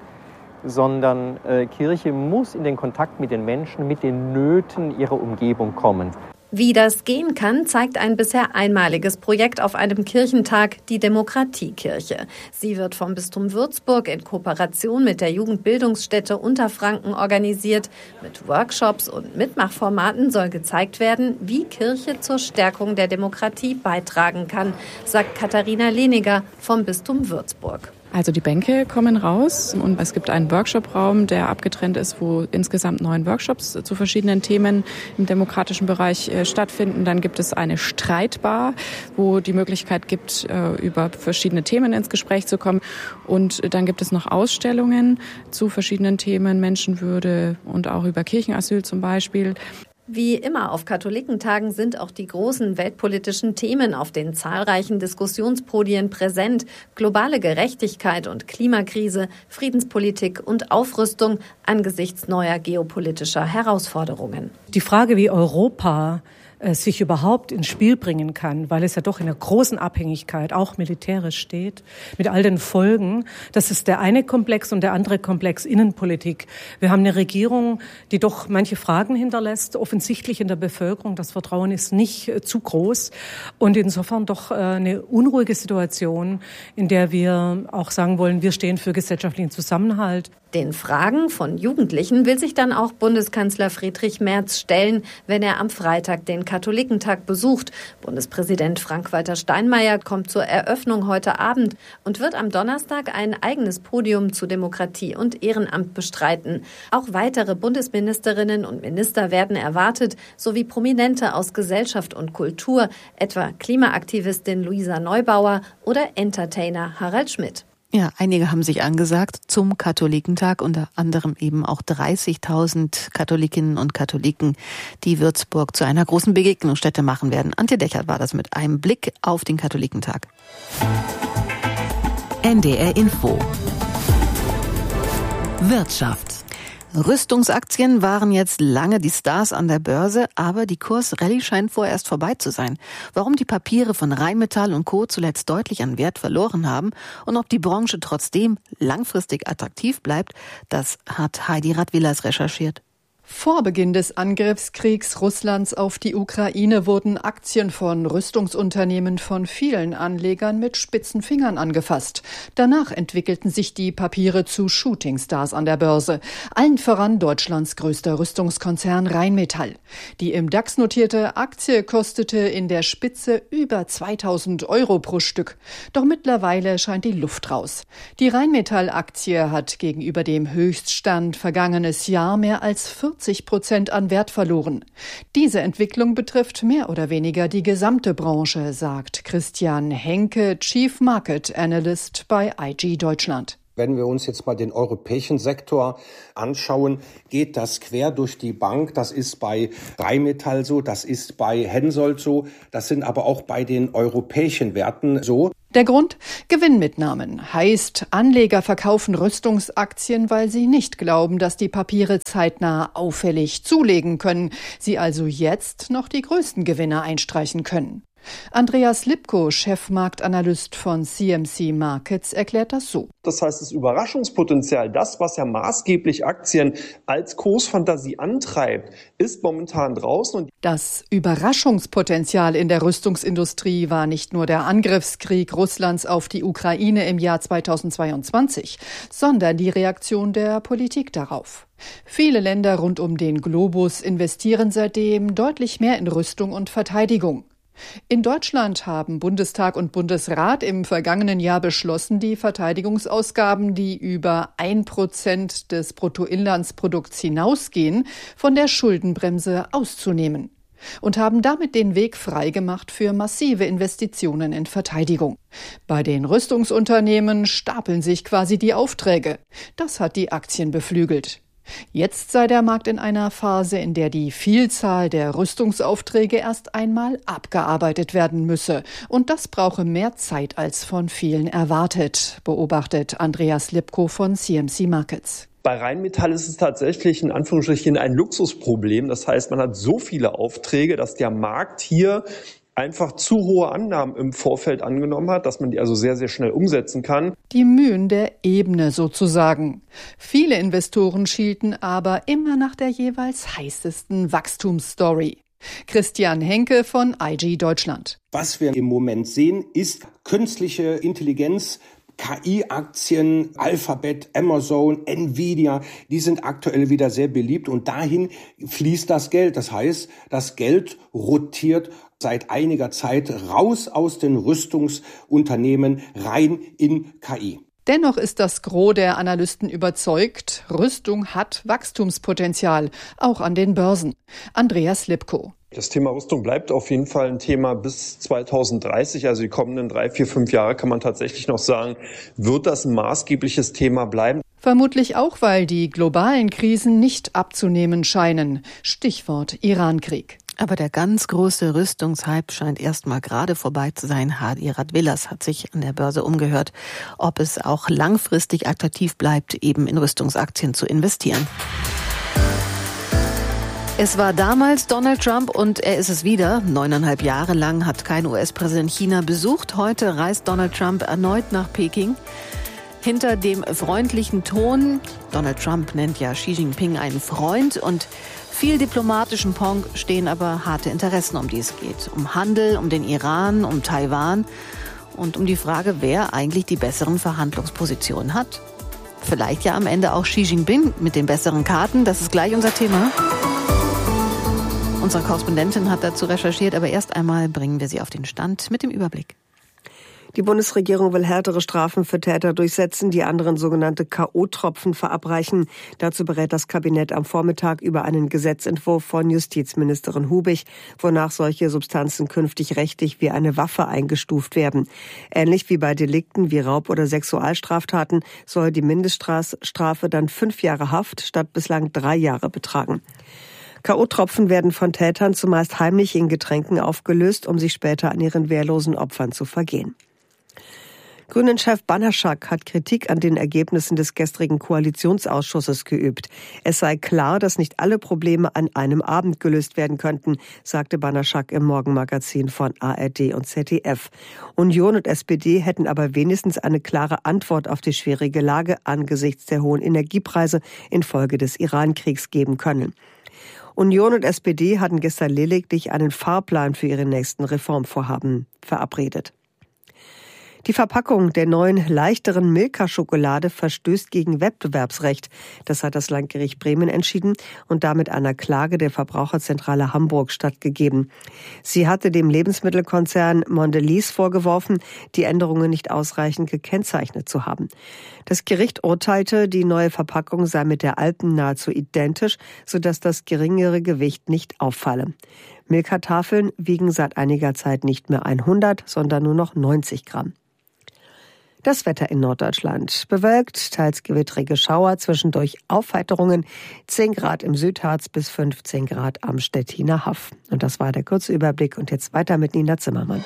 sondern Kirche muss in den Kontakt mit den Menschen, mit den Nöten ihrer Umgebung kommen. Wie das gehen kann, zeigt ein bisher einmaliges Projekt auf einem Kirchentag, die Demokratiekirche. Sie wird vom Bistum Würzburg in Kooperation mit der Jugendbildungsstätte Unterfranken organisiert. Mit Workshops und Mitmachformaten soll gezeigt werden, wie Kirche zur Stärkung der Demokratie beitragen kann, sagt Katharina Lehniger vom Bistum Würzburg. Also die Bänke kommen raus und es gibt einen Workshopraum, der abgetrennt ist, wo insgesamt 9 Workshops zu verschiedenen Themen im demokratischen Bereich stattfinden. Dann gibt es eine Streitbar, wo die Möglichkeit gibt, über verschiedene Themen ins Gespräch zu kommen. Und dann gibt es noch Ausstellungen zu verschiedenen Themen, Menschenwürde und auch über Kirchenasyl zum Beispiel. Wie immer auf Katholikentagen sind auch die großen weltpolitischen Themen auf den zahlreichen Diskussionspodien präsent. Globale Gerechtigkeit und Klimakrise, Friedenspolitik und Aufrüstung angesichts neuer geopolitischer Herausforderungen. Die Frage, wie Europa sich überhaupt ins Spiel bringen kann, weil es ja doch in einer großen Abhängigkeit, auch militärisch steht, mit all den Folgen. Das ist der eine Komplex und der andere Komplex Innenpolitik. Wir haben eine Regierung, die doch manche Fragen hinterlässt, offensichtlich in der Bevölkerung. Das Vertrauen ist nicht zu groß und insofern doch eine unruhige Situation, in der wir auch sagen wollen, wir stehen für gesellschaftlichen Zusammenhalt. Den Fragen von Jugendlichen will sich dann auch Bundeskanzler Friedrich Merz stellen, wenn er am Freitag den Katholikentag besucht. Bundespräsident Frank-Walter Steinmeier kommt zur Eröffnung heute Abend und wird am Donnerstag ein eigenes Podium zu Demokratie und Ehrenamt bestreiten. Auch weitere Bundesministerinnen und Minister werden erwartet, sowie Prominente aus Gesellschaft und Kultur, etwa Klimaaktivistin Luisa Neubauer oder Entertainer Harald Schmidt. Ja, einige haben sich angesagt zum Katholikentag, unter anderem eben auch 30.000 Katholikinnen und Katholiken, die Würzburg zu einer großen Begegnungsstätte machen werden. Antje Dechert war das mit einem Blick auf den Katholikentag. NDR Info. Wirtschaft. Rüstungsaktien waren jetzt lange die Stars an der Börse, aber die Kursrallye scheint vorerst vorbei zu sein. Warum die Papiere von Rheinmetall und Co. zuletzt deutlich an Wert verloren haben und ob die Branche trotzdem langfristig attraktiv bleibt, das hat Heidi Radwilas recherchiert. Vor Beginn des Angriffskriegs Russlands auf die Ukraine wurden Aktien von Rüstungsunternehmen von vielen Anlegern mit spitzen Fingern angefasst. Danach entwickelten sich die Papiere zu Shootingstars an der Börse. Allen voran Deutschlands größter Rüstungskonzern Rheinmetall. Die im DAX notierte Aktie kostete in der Spitze über 2.000 € pro Stück. Doch mittlerweile scheint die Luft raus. Die Rheinmetall-Aktie hat gegenüber dem Höchststand vergangenes Jahr mehr als 40% 40% an Wert verloren. Diese Entwicklung betrifft mehr oder weniger die gesamte Branche, sagt Christian Henke, Chief Market Analyst bei IG Deutschland. Wenn wir uns jetzt mal den europäischen Sektor anschauen, geht das quer durch die Bank. Das ist bei Rheinmetall so, das ist bei Hensoldt so, das sind aber auch bei den europäischen Werten so. Der Grund? Gewinnmitnahmen. Heißt, Anleger verkaufen Rüstungsaktien, weil sie nicht glauben, dass die Papiere zeitnah auffällig zulegen können. Sie also jetzt noch die größten Gewinne einstreichen können. Andreas Lipko, Chefmarktanalyst von CMC Markets, erklärt das so. Das heißt, das Überraschungspotenzial, das, was ja maßgeblich Aktien als Kursfantasie antreibt, ist momentan draußen. Das Überraschungspotenzial in der Rüstungsindustrie war nicht nur der Angriffskrieg Russlands auf die Ukraine im Jahr 2022, sondern die Reaktion der Politik darauf. Viele Länder rund um den Globus investieren seitdem deutlich mehr in Rüstung und Verteidigung. In Deutschland haben Bundestag und Bundesrat im vergangenen Jahr beschlossen, die Verteidigungsausgaben, die über 1% des Bruttoinlandsprodukts hinausgehen, von der Schuldenbremse auszunehmen und haben damit den Weg freigemacht für massive Investitionen in Verteidigung. Bei den Rüstungsunternehmen stapeln sich quasi die Aufträge. Das hat die Aktien beflügelt. Jetzt sei der Markt in einer Phase, in der die Vielzahl der Rüstungsaufträge erst einmal abgearbeitet werden müsse. Und das brauche mehr Zeit als von vielen erwartet, beobachtet Andreas Lipko von CMC Markets. Bei Rheinmetall ist es tatsächlich in Anführungsstrichen ein Luxusproblem. Das heißt, man hat so viele Aufträge, dass der Markt hier einfach zu hohe Annahmen im Vorfeld angenommen hat, dass man die also sehr, sehr schnell umsetzen kann. Die Mühen der Ebene sozusagen. Viele Investoren schielten aber immer nach der jeweils heißesten Wachstumsstory. Christian Henke von IG Deutschland. Was wir im Moment sehen, ist künstliche Intelligenz. KI-Aktien, Alphabet, Amazon, Nvidia, die sind aktuell wieder sehr beliebt und dahin fließt das Geld. Das heißt, das Geld rotiert seit einiger Zeit raus aus den Rüstungsunternehmen rein in KI. Dennoch ist das Gros der Analysten überzeugt, Rüstung hat Wachstumspotenzial, auch an den Börsen. Andreas Lipko. Das Thema Rüstung bleibt auf jeden Fall ein Thema bis 2030, also die kommenden 3, 4, 5 Jahre kann man tatsächlich noch sagen, wird das ein maßgebliches Thema bleiben. Vermutlich auch, weil die globalen Krisen nicht abzunehmen scheinen. Stichwort Irankrieg. Aber der ganz große Rüstungshype scheint erstmal gerade vorbei zu sein. Hadi Radvillas hat sich an der Börse umgehört, ob es auch langfristig attraktiv bleibt, eben in Rüstungsaktien zu investieren. Es war damals Donald Trump und er ist es wieder. 9,5 Jahre lang hat kein US-Präsident China besucht. Heute reist Donald Trump erneut nach Peking. Hinter dem freundlichen Ton, Donald Trump nennt ja Xi Jinping einen Freund und viel diplomatischen Pong stehen aber harte Interessen, um die es geht. Um Handel, um den Iran, um Taiwan und um die Frage, wer eigentlich die besseren Verhandlungspositionen hat. Vielleicht ja am Ende auch Xi Jinping mit den besseren Karten. Das ist gleich unser Thema. Unsere Korrespondentin hat dazu recherchiert, aber erst einmal bringen wir sie auf den Stand mit dem Überblick. Die Bundesregierung will härtere Strafen für Täter durchsetzen, die anderen sogenannte K.O.-Tropfen verabreichen. Dazu berät das Kabinett am Vormittag über einen Gesetzentwurf von Justizministerin Hubich, wonach solche Substanzen künftig rechtlich wie eine Waffe eingestuft werden. Ähnlich wie bei Delikten wie Raub- oder Sexualstraftaten soll die Mindeststrafe dann 5 Jahre Haft statt bislang 3 Jahre betragen. K.O.-Tropfen werden von Tätern zumeist heimlich in Getränken aufgelöst, um sich später an ihren wehrlosen Opfern zu vergehen. Grünen-Chef Banaschak hat Kritik an den Ergebnissen des gestrigen Koalitionsausschusses geübt. Es sei klar, dass nicht alle Probleme an einem Abend gelöst werden könnten, sagte Banaschak im Morgenmagazin von ARD und ZDF. Union und SPD hätten aber wenigstens eine klare Antwort auf die schwierige Lage angesichts der hohen Energiepreise infolge des Iran-Kriegs geben können. Union und SPD hatten gestern lediglich einen Fahrplan für ihre nächsten Reformvorhaben verabredet. Die Verpackung der neuen, leichteren Milka-Schokolade verstößt gegen Wettbewerbsrecht. Das hat das Landgericht Bremen entschieden und damit einer Klage der Verbraucherzentrale Hamburg stattgegeben. Sie hatte dem Lebensmittelkonzern Mondelez vorgeworfen, die Änderungen nicht ausreichend gekennzeichnet zu haben. Das Gericht urteilte, die neue Verpackung sei mit der alten nahezu identisch, sodass das geringere Gewicht nicht auffalle. Milka-Tafeln wiegen seit einiger Zeit nicht mehr 100, sondern nur noch 90 Gramm. Das Wetter in Norddeutschland. Bewölkt, teils gewittrige Schauer, zwischendurch Aufheiterungen. 10 Grad im Südharz bis 15 Grad am Stettiner Haff. Und das war der kurze Überblick. Und jetzt weiter mit Nina Zimmermann.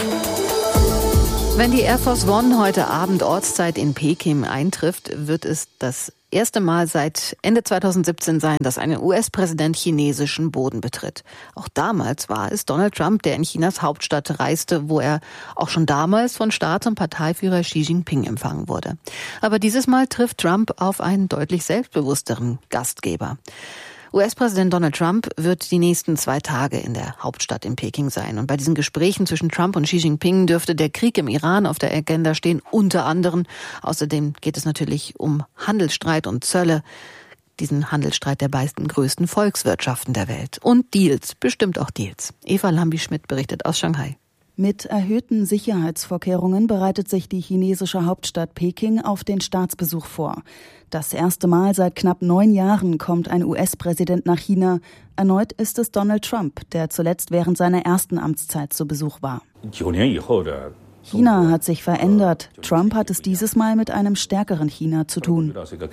Wenn die Air Force One heute Abend Ortszeit in Peking eintrifft, wird es das erste Mal seit Ende 2017 sein, dass ein US-Präsident chinesischen Boden betritt. Auch damals war es Donald Trump, der in Chinas Hauptstadt reiste, wo er auch schon damals von Staats- und Parteiführer Xi Jinping empfangen wurde. Aber dieses Mal trifft Trump auf einen deutlich selbstbewussteren Gastgeber. US-Präsident Donald Trump wird die nächsten 2 Tage in der Hauptstadt in Peking sein. Und bei diesen Gesprächen zwischen Trump und Xi Jinping dürfte der Krieg im Iran auf der Agenda stehen, unter anderem. Außerdem geht es natürlich um Handelsstreit und Zölle, diesen Handelsstreit der beiden größten Volkswirtschaften der Welt. Und Deals, bestimmt auch Deals. Eva Lambi-Schmidt berichtet aus Shanghai. Mit erhöhten Sicherheitsvorkehrungen bereitet sich die chinesische Hauptstadt Peking auf den Staatsbesuch vor. Das erste Mal seit knapp 9 Jahren kommt ein US-Präsident nach China. Erneut ist es Donald Trump, der zuletzt während seiner ersten Amtszeit zu Besuch war. China hat sich verändert. Trump hat es dieses Mal mit einem stärkeren China zu tun,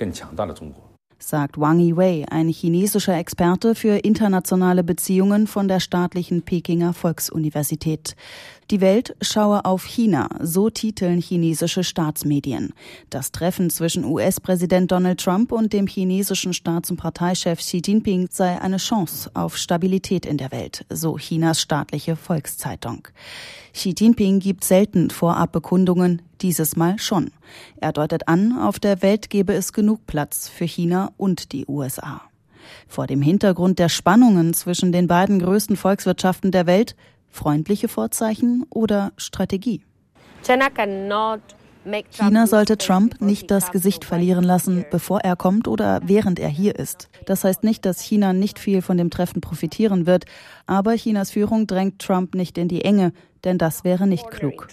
sagt Wang Yiwei, ein chinesischer Experte für internationale Beziehungen von der staatlichen Pekinger Volksuniversität. Die Welt schaue auf China, so titeln chinesische Staatsmedien. Das Treffen zwischen US-Präsident Donald Trump und dem chinesischen Staats- und Parteichef Xi Jinping sei eine Chance auf Stabilität in der Welt, so Chinas staatliche Volkszeitung. Xi Jinping gibt selten Vorabbekundungen, dieses Mal schon. Er deutet an, auf der Welt gebe es genug Platz für China und die USA. Vor dem Hintergrund der Spannungen zwischen den beiden größten Volkswirtschaften der Welt, freundliche Vorzeichen oder Strategie? China sollte Trump nicht das Gesicht verlieren lassen, bevor er kommt oder während er hier ist. Das heißt nicht, dass China nicht viel von dem Treffen profitieren wird, aber Chinas Führung drängt Trump nicht in die Enge, denn das wäre nicht klug,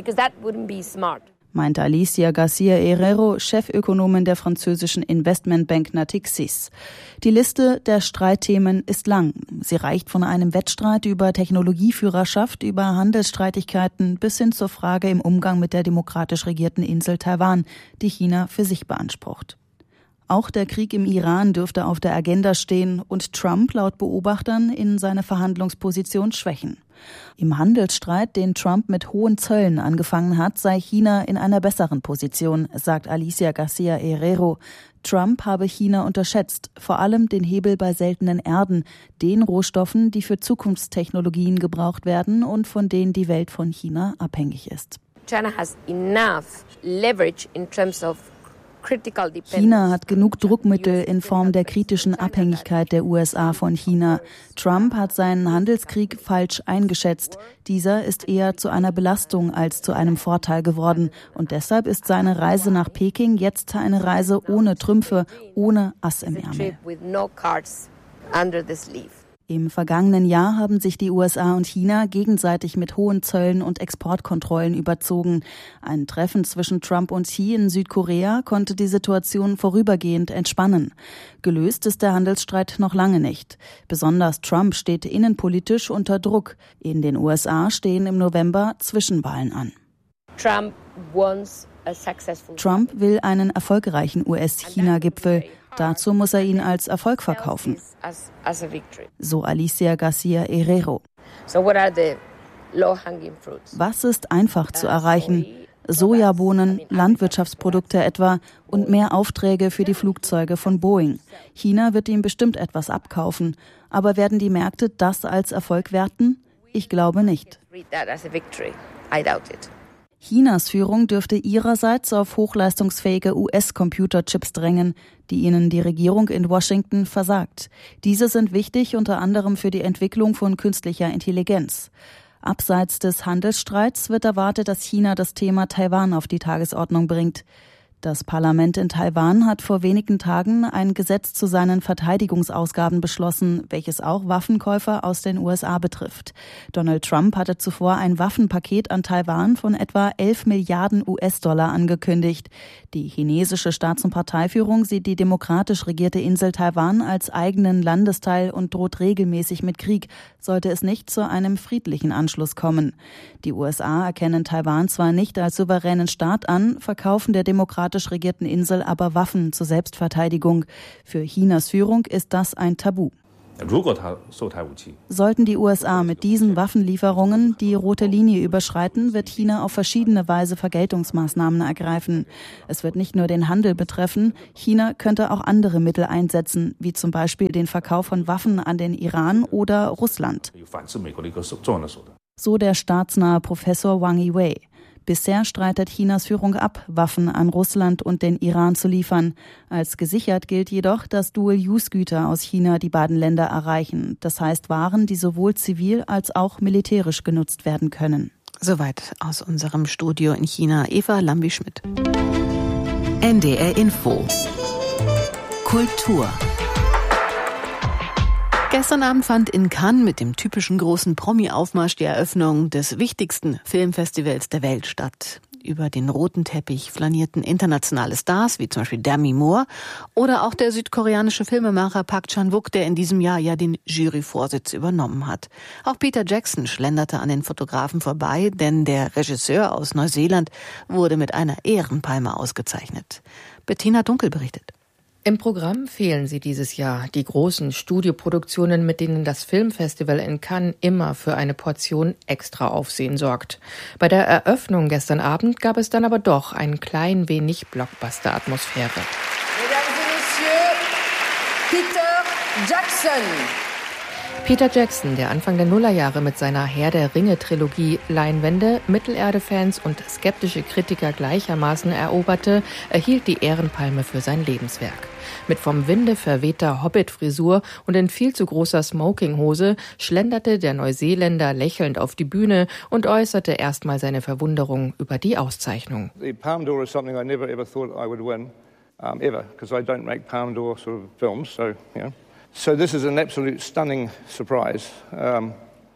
meinte Alicia Garcia Herrero, Chefökonomin der französischen Investmentbank Natixis. Die Liste der Streitthemen ist lang. Sie reicht von einem Wettstreit über Technologieführerschaft, über Handelsstreitigkeiten bis hin zur Frage im Umgang mit der demokratisch regierten Insel Taiwan, die China für sich beansprucht. Auch der Krieg im Iran dürfte auf der Agenda stehen und Trump laut Beobachtern in seine Verhandlungsposition schwächen. Im Handelsstreit, den Trump mit hohen Zöllen angefangen hat, sei China in einer besseren Position, sagt Alicia Garcia Herrero. Trump habe China unterschätzt, vor allem den Hebel bei seltenen Erden, den Rohstoffen, die für Zukunftstechnologien gebraucht werden und von denen die Welt von China abhängig ist. China hat genug Druckmittel in Form der kritischen Abhängigkeit der USA von China. Trump hat seinen Handelskrieg falsch eingeschätzt. Dieser ist eher zu einer Belastung als zu einem Vorteil geworden. Und deshalb ist seine Reise nach Peking jetzt eine Reise ohne Trümpfe, ohne Ass im Ärmel. Im vergangenen Jahr haben sich die USA und China gegenseitig mit hohen Zöllen und Exportkontrollen überzogen. Ein Treffen zwischen Trump und Xi in Südkorea konnte die Situation vorübergehend entspannen. Gelöst ist der Handelsstreit noch lange nicht. Besonders Trump steht innenpolitisch unter Druck. In den USA stehen im November Zwischenwahlen an. Trump will einen erfolgreichen US-China-Gipfel. Dazu muss er ihn als Erfolg verkaufen, so Alicia Garcia Herrero. Was ist einfach zu erreichen? Sojabohnen, Landwirtschaftsprodukte etwa und mehr Aufträge für die Flugzeuge von Boeing. China wird ihm bestimmt etwas abkaufen. Aber werden die Märkte das als Erfolg werten? Ich glaube nicht. Chinas Führung dürfte ihrerseits auf hochleistungsfähige US-Computerchips drängen, die ihnen die Regierung in Washington versagt. Diese sind wichtig unter anderem für die Entwicklung von künstlicher Intelligenz. Abseits des Handelsstreits wird erwartet, dass China das Thema Taiwan auf die Tagesordnung bringt. Das Parlament in Taiwan hat vor wenigen Tagen ein Gesetz zu seinen Verteidigungsausgaben beschlossen, welches auch Waffenkäufer aus den USA betrifft. Donald Trump hatte zuvor ein Waffenpaket an Taiwan von etwa 11 Milliarden US-Dollar angekündigt. Die chinesische Staats- und Parteiführung sieht die demokratisch regierte Insel Taiwan als eigenen Landesteil und droht regelmäßig mit Krieg, sollte es nicht zu einem friedlichen Anschluss kommen. Die USA erkennen Taiwan zwar nicht als souveränen Staat an, verkaufen der demokratisch regierten Insel aber Waffen zur Selbstverteidigung. Für Chinas Führung ist das ein Tabu. Sollten die USA mit diesen Waffenlieferungen die rote Linie überschreiten, wird China auf verschiedene Weise Vergeltungsmaßnahmen ergreifen. Es wird nicht nur den Handel betreffen, China könnte auch andere Mittel einsetzen, wie zum Beispiel den Verkauf von Waffen an den Iran oder Russland. So der staatsnahe Professor Wang Yiwei. Bisher streitet Chinas Führung ab, Waffen an Russland und den Iran zu liefern. Als gesichert gilt jedoch, dass Dual-Use-Güter aus China die beiden Länder erreichen. Das heißt Waren, die sowohl zivil als auch militärisch genutzt werden können. Soweit aus unserem Studio in China. Eva Lambi-Schmidt. NDR Info. Kultur. Gestern Abend fand in Cannes mit dem typischen großen Promi-Aufmarsch die Eröffnung des wichtigsten Filmfestivals der Welt statt. Über den roten Teppich flanierten internationale Stars, wie zum Beispiel Demi Moore oder auch der südkoreanische Filmemacher Park Chan-wook, der in diesem Jahr ja den Juryvorsitz übernommen hat. Auch Peter Jackson schlenderte an den Fotografen vorbei, denn der Regisseur aus Neuseeland wurde mit einer Ehrenpalme ausgezeichnet. Bettina Dunkel berichtet. Im Programm fehlen sie dieses Jahr, die großen Studioproduktionen, mit denen das Filmfestival in Cannes immer für eine Portion extra Aufsehen sorgt. Bei der Eröffnung gestern Abend gab es dann aber doch ein klein wenig Blockbuster-Atmosphäre. Mesdames et Messieurs, Peter Jackson. Peter Jackson, der Anfang der Nullerjahre mit seiner Herr der Ringe-Trilogie Leinwände, Mittelerde-Fans und skeptische Kritiker gleichermaßen eroberte, erhielt die Ehrenpalme für sein Lebenswerk. Mit vom Winde verwehter Hobbit-Frisur und in viel zu großer Smokinghose schlenderte der Neuseeländer lächelnd auf die Bühne und äußerte erstmal seine Verwunderung über die Auszeichnung. The Palme d'Or is something I never ever thought I would win, ever, because I don't make Palme d'Or sort of films, so, you know. So this is an absolute stunning surprise and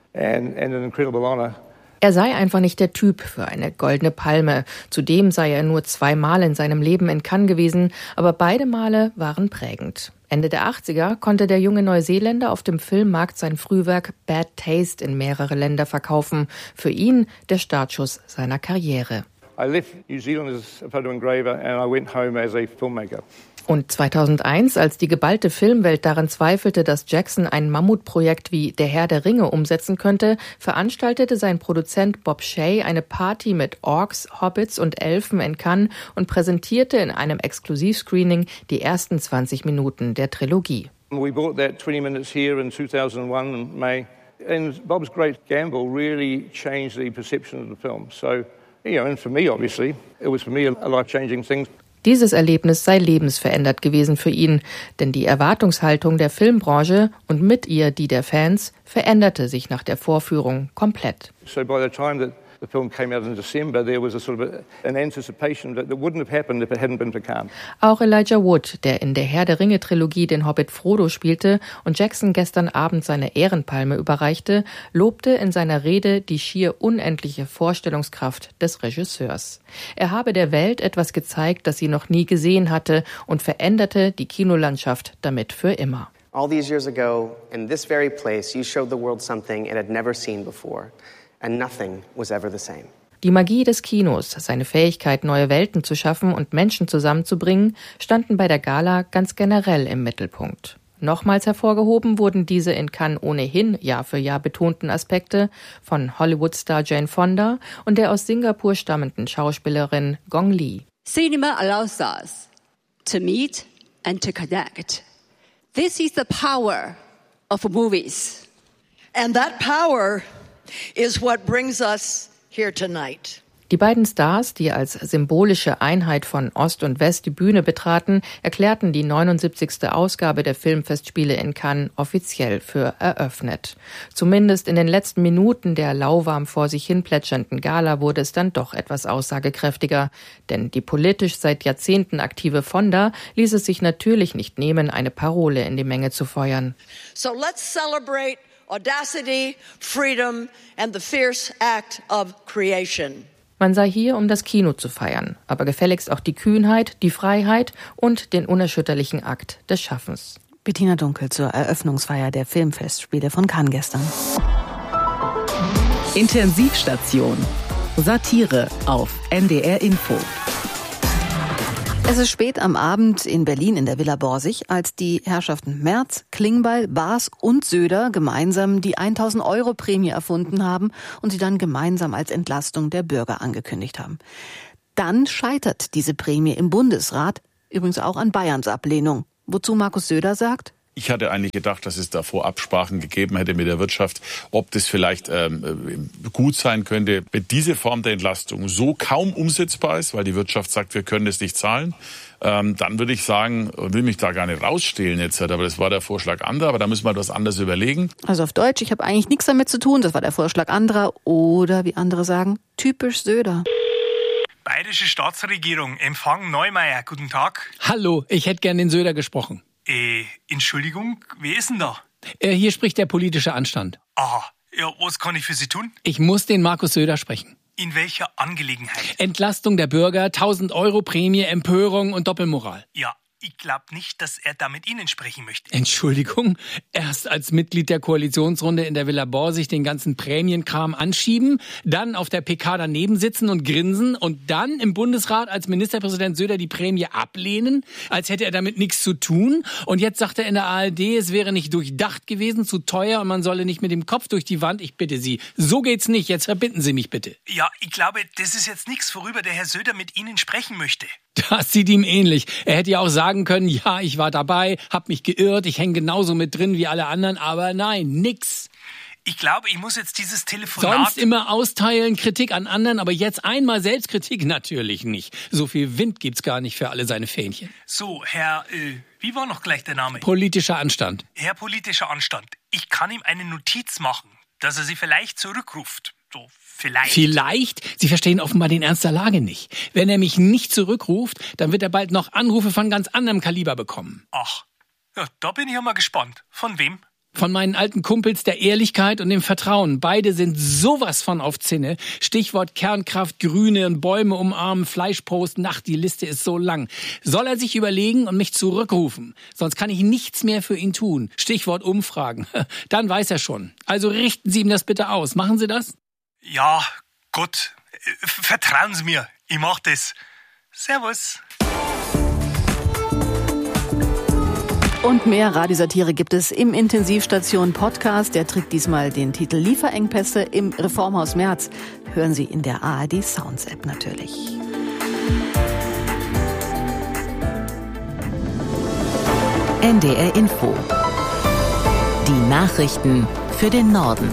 an incredible honor. Er sei einfach nicht der Typ für eine goldene Palme. Zudem sei er nur 2 Mal in seinem Leben in Cannes gewesen, aber beide Male waren prägend. Ende der 80er konnte der junge Neuseeländer auf dem Filmmarkt sein Frühwerk Bad Taste in mehrere Länder verkaufen. Für ihn der Startschuss seiner Karriere. I left New Zealand as a photo engraver and I went home as a filmmaker. Und 2001, als die geballte Filmwelt daran zweifelte, dass Jackson ein Mammutprojekt wie Der Herr der Ringe umsetzen könnte, veranstaltete sein Produzent Bob Shaye eine Party mit Orks, Hobbits und Elfen in Cannes und präsentierte in einem Exklusivscreening die ersten 20 Minuten der Trilogie. We bought that 20 minutes here in 2001 in May, and Bob's great gamble really changed the perception of the film. So, you know, and for me obviously, it was for me a life-changing thing. Dieses Erlebnis sei lebensverändert gewesen für ihn, denn die Erwartungshaltung der Filmbranche und mit ihr die der Fans veränderte sich nach der Vorführung komplett. So by the time that the film came out in December, there was a sort of an anticipation that wouldn't have happened if it hadn't been for Cannes. Auch Elijah Wood, der in der Herr der Ringe-Trilogie den Hobbit Frodo spielte und Jackson gestern Abend seine Ehrenpalme überreichte, lobte in seiner Rede die schier unendliche Vorstellungskraft des Regisseurs. Er habe der Welt etwas gezeigt, das sie noch nie gesehen hatte und veränderte die Kinolandschaft damit für immer. All these years ago, in this very place, you showed the world something it had never seen before. And nothing was ever the same. Die Magie des Kinos, seine Fähigkeit, neue Welten zu schaffen und Menschen zusammenzubringen, standen bei der Gala ganz generell im Mittelpunkt. Nochmals hervorgehoben wurden diese in Cannes ohnehin Jahr für Jahr betonten Aspekte von Hollywood-Star Jane Fonda und der aus Singapur stammenden Schauspielerin Gong Li. Cinema allows us to meet and to connect. This is the power of movies. And that power is what brings us here tonight. Die beiden Stars, die als symbolische Einheit von Ost und West die Bühne betraten, erklärten die 79. Ausgabe der Filmfestspiele in Cannes offiziell für eröffnet. Zumindest in den letzten Minuten der lauwarm vor sich hin plätschernden Gala wurde es dann doch etwas aussagekräftiger. Denn die politisch seit Jahrzehnten aktive Fonda ließ es sich natürlich nicht nehmen, eine Parole in die Menge zu feuern. So let's celebrate audacity, freedom and the fierce act of creation. Man sei hier, um das Kino zu feiern, aber gefälligst auch die Kühnheit, die Freiheit und den unerschütterlichen Akt des Schaffens. Bettina Dunkel zur Eröffnungsfeier der Filmfestspiele von Cannes gestern. Intensivstation. Satire auf NDR Info. Es ist spät am Abend in Berlin in der Villa Borsig, als die Herrschaften Merz, Klingbeil, Baas und Söder gemeinsam die 1.000-Euro-Prämie erfunden haben und sie dann gemeinsam als Entlastung der Bürger angekündigt haben. Dann scheitert diese Prämie im Bundesrat, übrigens auch an Bayerns Ablehnung. Wozu Markus Söder sagt: Ich hatte eigentlich gedacht, dass es davor Absprachen gegeben hätte mit der Wirtschaft, ob das vielleicht gut sein könnte, wenn diese Form der Entlastung so kaum umsetzbar ist, weil die Wirtschaft sagt, wir können das nicht zahlen. Dann würde ich sagen, und will mich da gar nicht rausstehlen jetzt, aber das war der Vorschlag anderer, aber da müssen wir etwas anderes überlegen. Also auf Deutsch, ich habe eigentlich nichts damit zu tun, das war der Vorschlag anderer oder, wie andere sagen, typisch Söder. Bayerische Staatsregierung, Empfang Neumeier, guten Tag. Hallo, ich hätte gern den Söder gesprochen. Entschuldigung, wer ist denn da? Hier spricht der politische Anstand. Aha, ja, was kann ich für Sie tun? Ich muss den Markus Söder sprechen. In welcher Angelegenheit? Entlastung der Bürger, 1.000 Euro Prämie, Empörung und Doppelmoral. Ja, ich glaube nicht, dass er da mit Ihnen sprechen möchte. Entschuldigung, erst als Mitglied der Koalitionsrunde in der Villa Borsig den ganzen Prämienkram anschieben, dann auf der PK daneben sitzen und grinsen und dann im Bundesrat als Ministerpräsident Söder die Prämie ablehnen, als hätte er damit nichts zu tun. Und jetzt sagt er in der ARD, es wäre nicht durchdacht gewesen, zu teuer und man solle nicht mit dem Kopf durch die Wand. Ich bitte Sie, so geht's nicht. Jetzt verbitten Sie mich bitte. Ja, ich glaube, das ist jetzt nichts, worüber der Herr Söder mit Ihnen sprechen möchte. Das sieht ihm ähnlich. Er hätte ja auch sagen können, ja, ich war dabei, hab mich geirrt, ich hänge genauso mit drin wie alle anderen, aber nein, nix. Ich glaube, ich muss jetzt dieses Telefonat... Sonst immer austeilen, Kritik an anderen, aber jetzt einmal Selbstkritik natürlich nicht. So viel Wind gibt's gar nicht für alle seine Fähnchen. So, Herr, wie war noch gleich der Name? Politischer Anstand. Herr politischer Anstand, ich kann ihm eine Notiz machen, dass er Sie vielleicht zurückruft. So, vielleicht. Vielleicht? Sie verstehen offenbar den Ernst der Lage nicht. Wenn er mich nicht zurückruft, dann wird er bald noch Anrufe von ganz anderem Kaliber bekommen. Ach, ja, da bin ich ja mal gespannt. Von wem? Von meinen alten Kumpels der Ehrlichkeit und dem Vertrauen. Beide sind sowas von auf Zinne. Stichwort Kernkraft, Grüne und Bäume umarmen, Fleischpost, die Liste ist so lang. Soll er sich überlegen und mich zurückrufen? Sonst kann ich nichts mehr für ihn tun. Stichwort Umfragen. Dann weiß er schon. Also richten Sie ihm das bitte aus. Machen Sie das? Ja, Gott, vertrauen Sie mir, ich mach das. Servus. Und mehr Radiosatire gibt es im Intensivstation-Podcast. Der trägt diesmal den Titel Lieferengpässe im Reformhaus Merz. Hören Sie in der ARD Sounds App natürlich. NDR Info. Die Nachrichten für den Norden.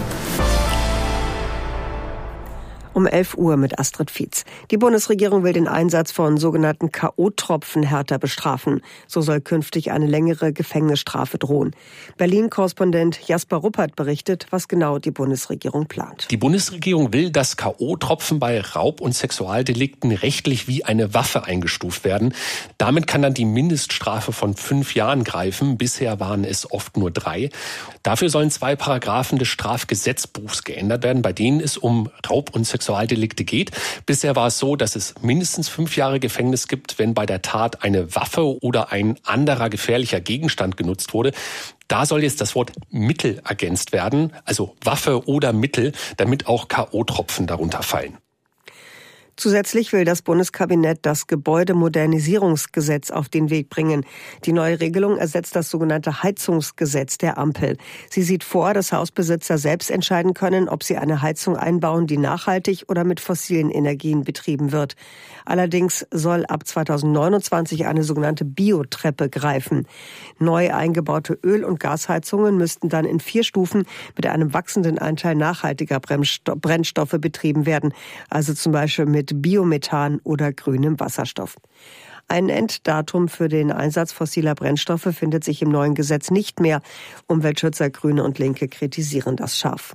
Um 11 Uhr mit Astrid Fietz. Die Bundesregierung will den Einsatz von sogenannten K.O.-Tropfen härter bestrafen. So soll künftig eine längere Gefängnisstrafe drohen. Berlin-Korrespondent Jasper Ruppert berichtet, was genau die Bundesregierung plant. Die Bundesregierung will, dass K.O.-Tropfen bei Raub- und Sexualdelikten rechtlich wie eine Waffe eingestuft werden. Damit kann dann die Mindeststrafe von 5 Jahren greifen. Bisher waren es oft nur 3. Dafür sollen 2 Paragraphen des Strafgesetzbuchs geändert werden, bei denen es um Raub- und Sexualdelikte geht. Bisher war es so, dass es mindestens 5 Jahre Gefängnis gibt, wenn bei der Tat eine Waffe oder ein anderer gefährlicher Gegenstand genutzt wurde. Da soll jetzt das Wort Mittel ergänzt werden, also Waffe oder Mittel, damit auch K.O.-Tropfen darunter fallen. Zusätzlich will das Bundeskabinett das Gebäudemodernisierungsgesetz auf den Weg bringen. Die neue Regelung ersetzt das sogenannte Heizungsgesetz der Ampel. Sie sieht vor, dass Hausbesitzer selbst entscheiden können, ob sie eine Heizung einbauen, die nachhaltig oder mit fossilen Energien betrieben wird. Allerdings soll ab 2029 eine sogenannte Biotreppe greifen. Neu eingebaute Öl- und Gasheizungen müssten dann in 4 Stufen mit einem wachsenden Anteil nachhaltiger Brennstoffe betrieben werden. Also zum Beispiel mit mit Biomethan oder grünem Wasserstoff. Ein Enddatum für den Einsatz fossiler Brennstoffe findet sich im neuen Gesetz nicht mehr. Umweltschützer, Grüne und Linke kritisieren das scharf.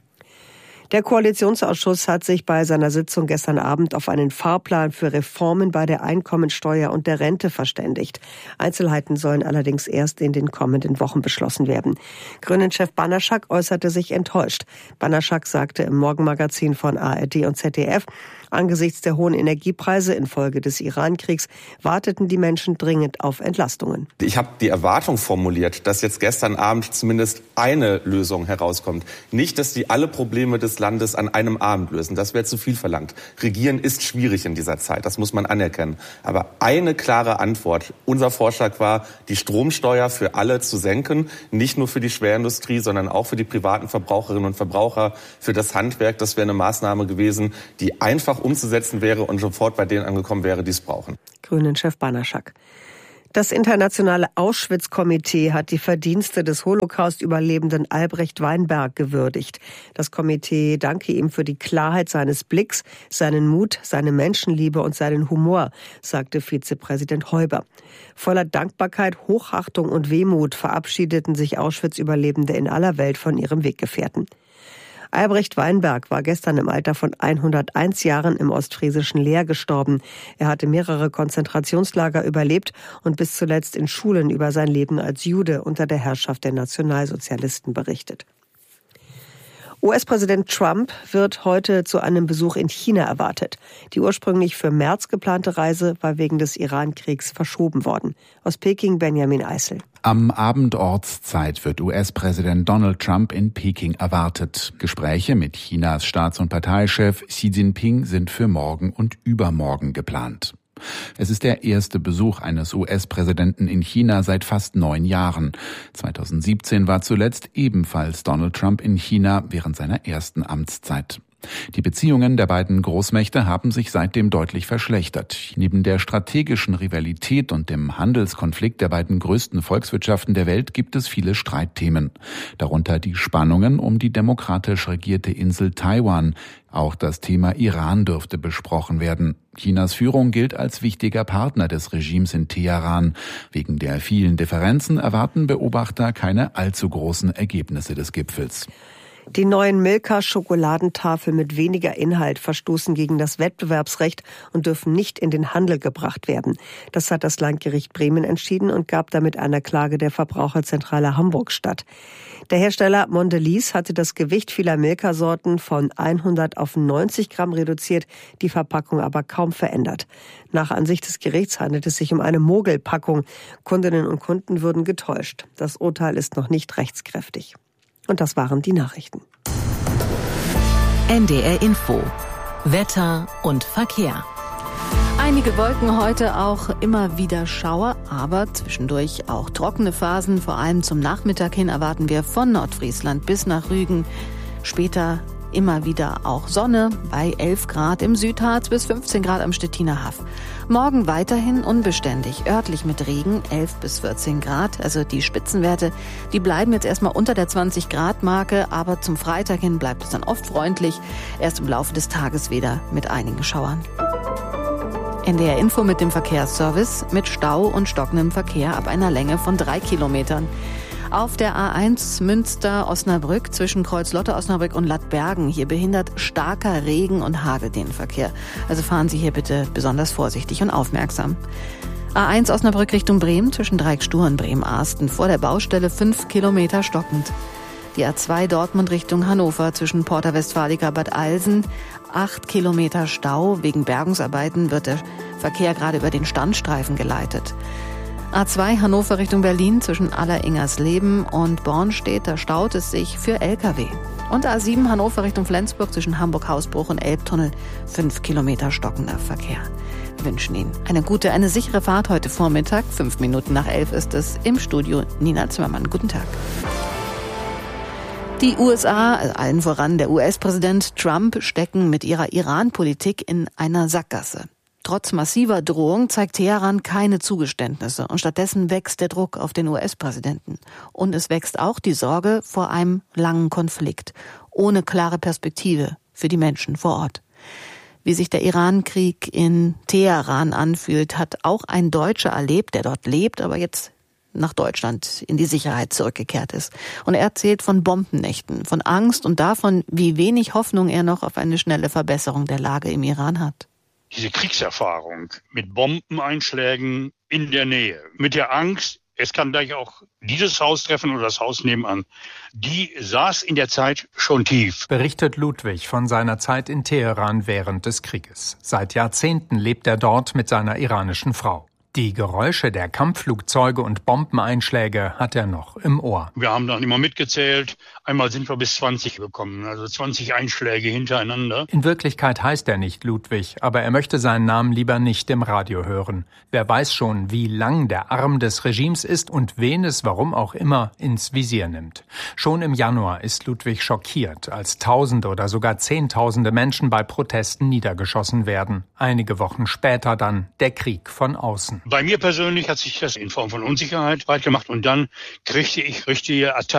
Der Koalitionsausschuss hat sich bei seiner Sitzung gestern Abend auf einen Fahrplan für Reformen bei der Einkommensteuer und der Rente verständigt. Einzelheiten sollen allerdings erst in den kommenden Wochen beschlossen werden. Grünen-Chef Banaschak äußerte sich enttäuscht. Banaschak sagte im Morgenmagazin von ARD und ZDF, angesichts der hohen Energiepreise infolge des Iran-Kriegs warteten die Menschen dringend auf Entlastungen. Ich habe die Erwartung formuliert, dass jetzt gestern Abend zumindest eine Lösung herauskommt. Nicht, dass die alle Probleme des Landes an einem Abend lösen. Das wäre zu viel verlangt. Regieren ist schwierig in dieser Zeit, das muss man anerkennen. Aber eine klare Antwort. Unser Vorschlag war, die Stromsteuer für alle zu senken. Nicht nur für die Schwerindustrie, sondern auch für die privaten Verbraucherinnen und Verbraucher, für das Handwerk. Das wäre eine Maßnahme gewesen, die einfach umzusetzen wäre und sofort bei denen angekommen wäre, die es brauchen. Grünen-Chef Banaschak. Das internationale Auschwitz-Komitee hat die Verdienste des Holocaust-Überlebenden Albrecht Weinberg gewürdigt. Das Komitee danke ihm für die Klarheit seines Blicks, seinen Mut, seine Menschenliebe und seinen Humor, sagte Vizepräsident Heuber. Voller Dankbarkeit, Hochachtung und Wehmut verabschiedeten sich Auschwitz-Überlebende in aller Welt von ihrem Weggefährten. Albrecht Weinberg war gestern im Alter von 101 Jahren im ostfriesischen Leer gestorben. Er hatte mehrere Konzentrationslager überlebt und bis zuletzt in Schulen über sein Leben als Jude unter der Herrschaft der Nationalsozialisten berichtet. US-Präsident Trump wird heute zu einem Besuch in China erwartet. Die ursprünglich für März geplante Reise war wegen des Iran-Kriegs verschoben worden. Aus Peking Benjamin Eisel. Am Abend Ortszeit wird US-Präsident Donald Trump in Peking erwartet. Gespräche mit Chinas Staats- und Parteichef Xi Jinping sind für morgen und übermorgen geplant. Es ist der erste Besuch eines US-Präsidenten in China seit fast 9 Jahren. 2017 war zuletzt ebenfalls Donald Trump in China während seiner ersten Amtszeit. Die Beziehungen der beiden Großmächte haben sich seitdem deutlich verschlechtert. Neben der strategischen Rivalität und dem Handelskonflikt der beiden größten Volkswirtschaften der Welt gibt es viele Streitthemen. Darunter die Spannungen um die demokratisch regierte Insel Taiwan. Auch das Thema Iran dürfte besprochen werden. Chinas Führung gilt als wichtiger Partner des Regimes in Teheran. Wegen der vielen Differenzen erwarten Beobachter keine allzu großen Ergebnisse des Gipfels. Die neuen Milka-Schokoladentafeln mit weniger Inhalt verstoßen gegen das Wettbewerbsrecht und dürfen nicht in den Handel gebracht werden. Das hat das Landgericht Bremen entschieden und gab damit einer Klage der Verbraucherzentrale Hamburg statt. Der Hersteller Mondelez hatte das Gewicht vieler Milka-Sorten von 100 auf 90 Gramm reduziert, die Verpackung aber kaum verändert. Nach Ansicht des Gerichts handelt es sich um eine Mogelpackung. Kundinnen und Kunden würden getäuscht. Das Urteil ist noch nicht rechtskräftig. Und das waren die Nachrichten. NDR Info. Wetter und Verkehr. Einige Wolken heute, auch immer wieder Schauer, aber zwischendurch auch trockene Phasen. Vor allem zum Nachmittag hin erwarten wir von Nordfriesland bis nach Rügen. Später immer wieder auch Sonne bei 11 Grad im Südharz bis 15 Grad am Stettiner Haff. Morgen weiterhin unbeständig, örtlich mit Regen 11 bis 14 Grad. Also die Spitzenwerte, die bleiben jetzt erstmal unter der 20 Grad Marke, aber zum Freitag hin bleibt es dann oft freundlich. Erst im Laufe des Tages wieder mit einigen Schauern. NDR Info mit dem Verkehrsservice mit Stau und stockendem Verkehr ab einer Länge von 3 Kilometern. Auf der A1 Münster-Osnabrück zwischen Kreuz-Lotte-Osnabrück und Lattbergen. Hier behindert starker Regen und Hagel den Verkehr. Also fahren Sie hier bitte besonders vorsichtig und aufmerksam. A1 Osnabrück Richtung Bremen zwischen Dreiecksstuhr und Bremen-Arsten. Vor der Baustelle 5 Kilometer stockend. Die A2 Dortmund Richtung Hannover zwischen Porta Westfalica Bad Alsen. 8 Kilometer Stau. Wegen Bergungsarbeiten wird der Verkehr gerade über den Standstreifen geleitet. A2 Hannover Richtung Berlin zwischen Aller-Ingersleben und Bornstedt, da staut es sich für Lkw. Und A7 Hannover Richtung Flensburg zwischen Hamburg-Hausbruch und Elbtunnel 5 Kilometer stockender Verkehr. Wir wünschen Ihnen eine gute, eine sichere Fahrt heute Vormittag. 5 Minuten nach 11 ist es im Studio. Nina Zimmermann, guten Tag. Die USA, allen voran der US-Präsident Trump, stecken mit ihrer Iran-Politik in einer Sackgasse. Trotz massiver Drohung zeigt Teheran keine Zugeständnisse und stattdessen wächst der Druck auf den US-Präsidenten. Und es wächst auch die Sorge vor einem langen Konflikt, ohne klare Perspektive für die Menschen vor Ort. Wie sich der Iran-Krieg in Teheran anfühlt, hat auch ein Deutscher erlebt, der dort lebt, aber jetzt nach Deutschland in die Sicherheit zurückgekehrt ist. Und er erzählt von Bombennächten, von Angst und davon, wie wenig Hoffnung er noch auf eine schnelle Verbesserung der Lage im Iran hat. Diese Kriegserfahrung mit Bombeneinschlägen in der Nähe, mit der Angst, es kann gleich auch dieses Haus treffen oder das Haus nebenan, die saß in der Zeit schon tief. Berichtet Ludwig von seiner Zeit in Teheran während des Krieges. Seit Jahrzehnten lebt er dort mit seiner iranischen Frau. Die Geräusche der Kampfflugzeuge und Bombeneinschläge hat er noch im Ohr. Wir haben dann immer mitgezählt. Einmal sind wir bis 20 gekommen, also 20 Einschläge hintereinander. In Wirklichkeit heißt er nicht Ludwig, aber er möchte seinen Namen lieber nicht im Radio hören. Wer weiß schon, wie lang der Arm des Regimes ist und wen es, warum auch immer, ins Visier nimmt. Schon im Januar ist Ludwig schockiert, als Tausende oder sogar Zehntausende Menschen bei Protesten niedergeschossen werden. Einige Wochen später dann der Krieg von außen. Bei mir persönlich hat sich das in Form von Unsicherheit breit gemacht und dann kriegte ich richtige Attacken.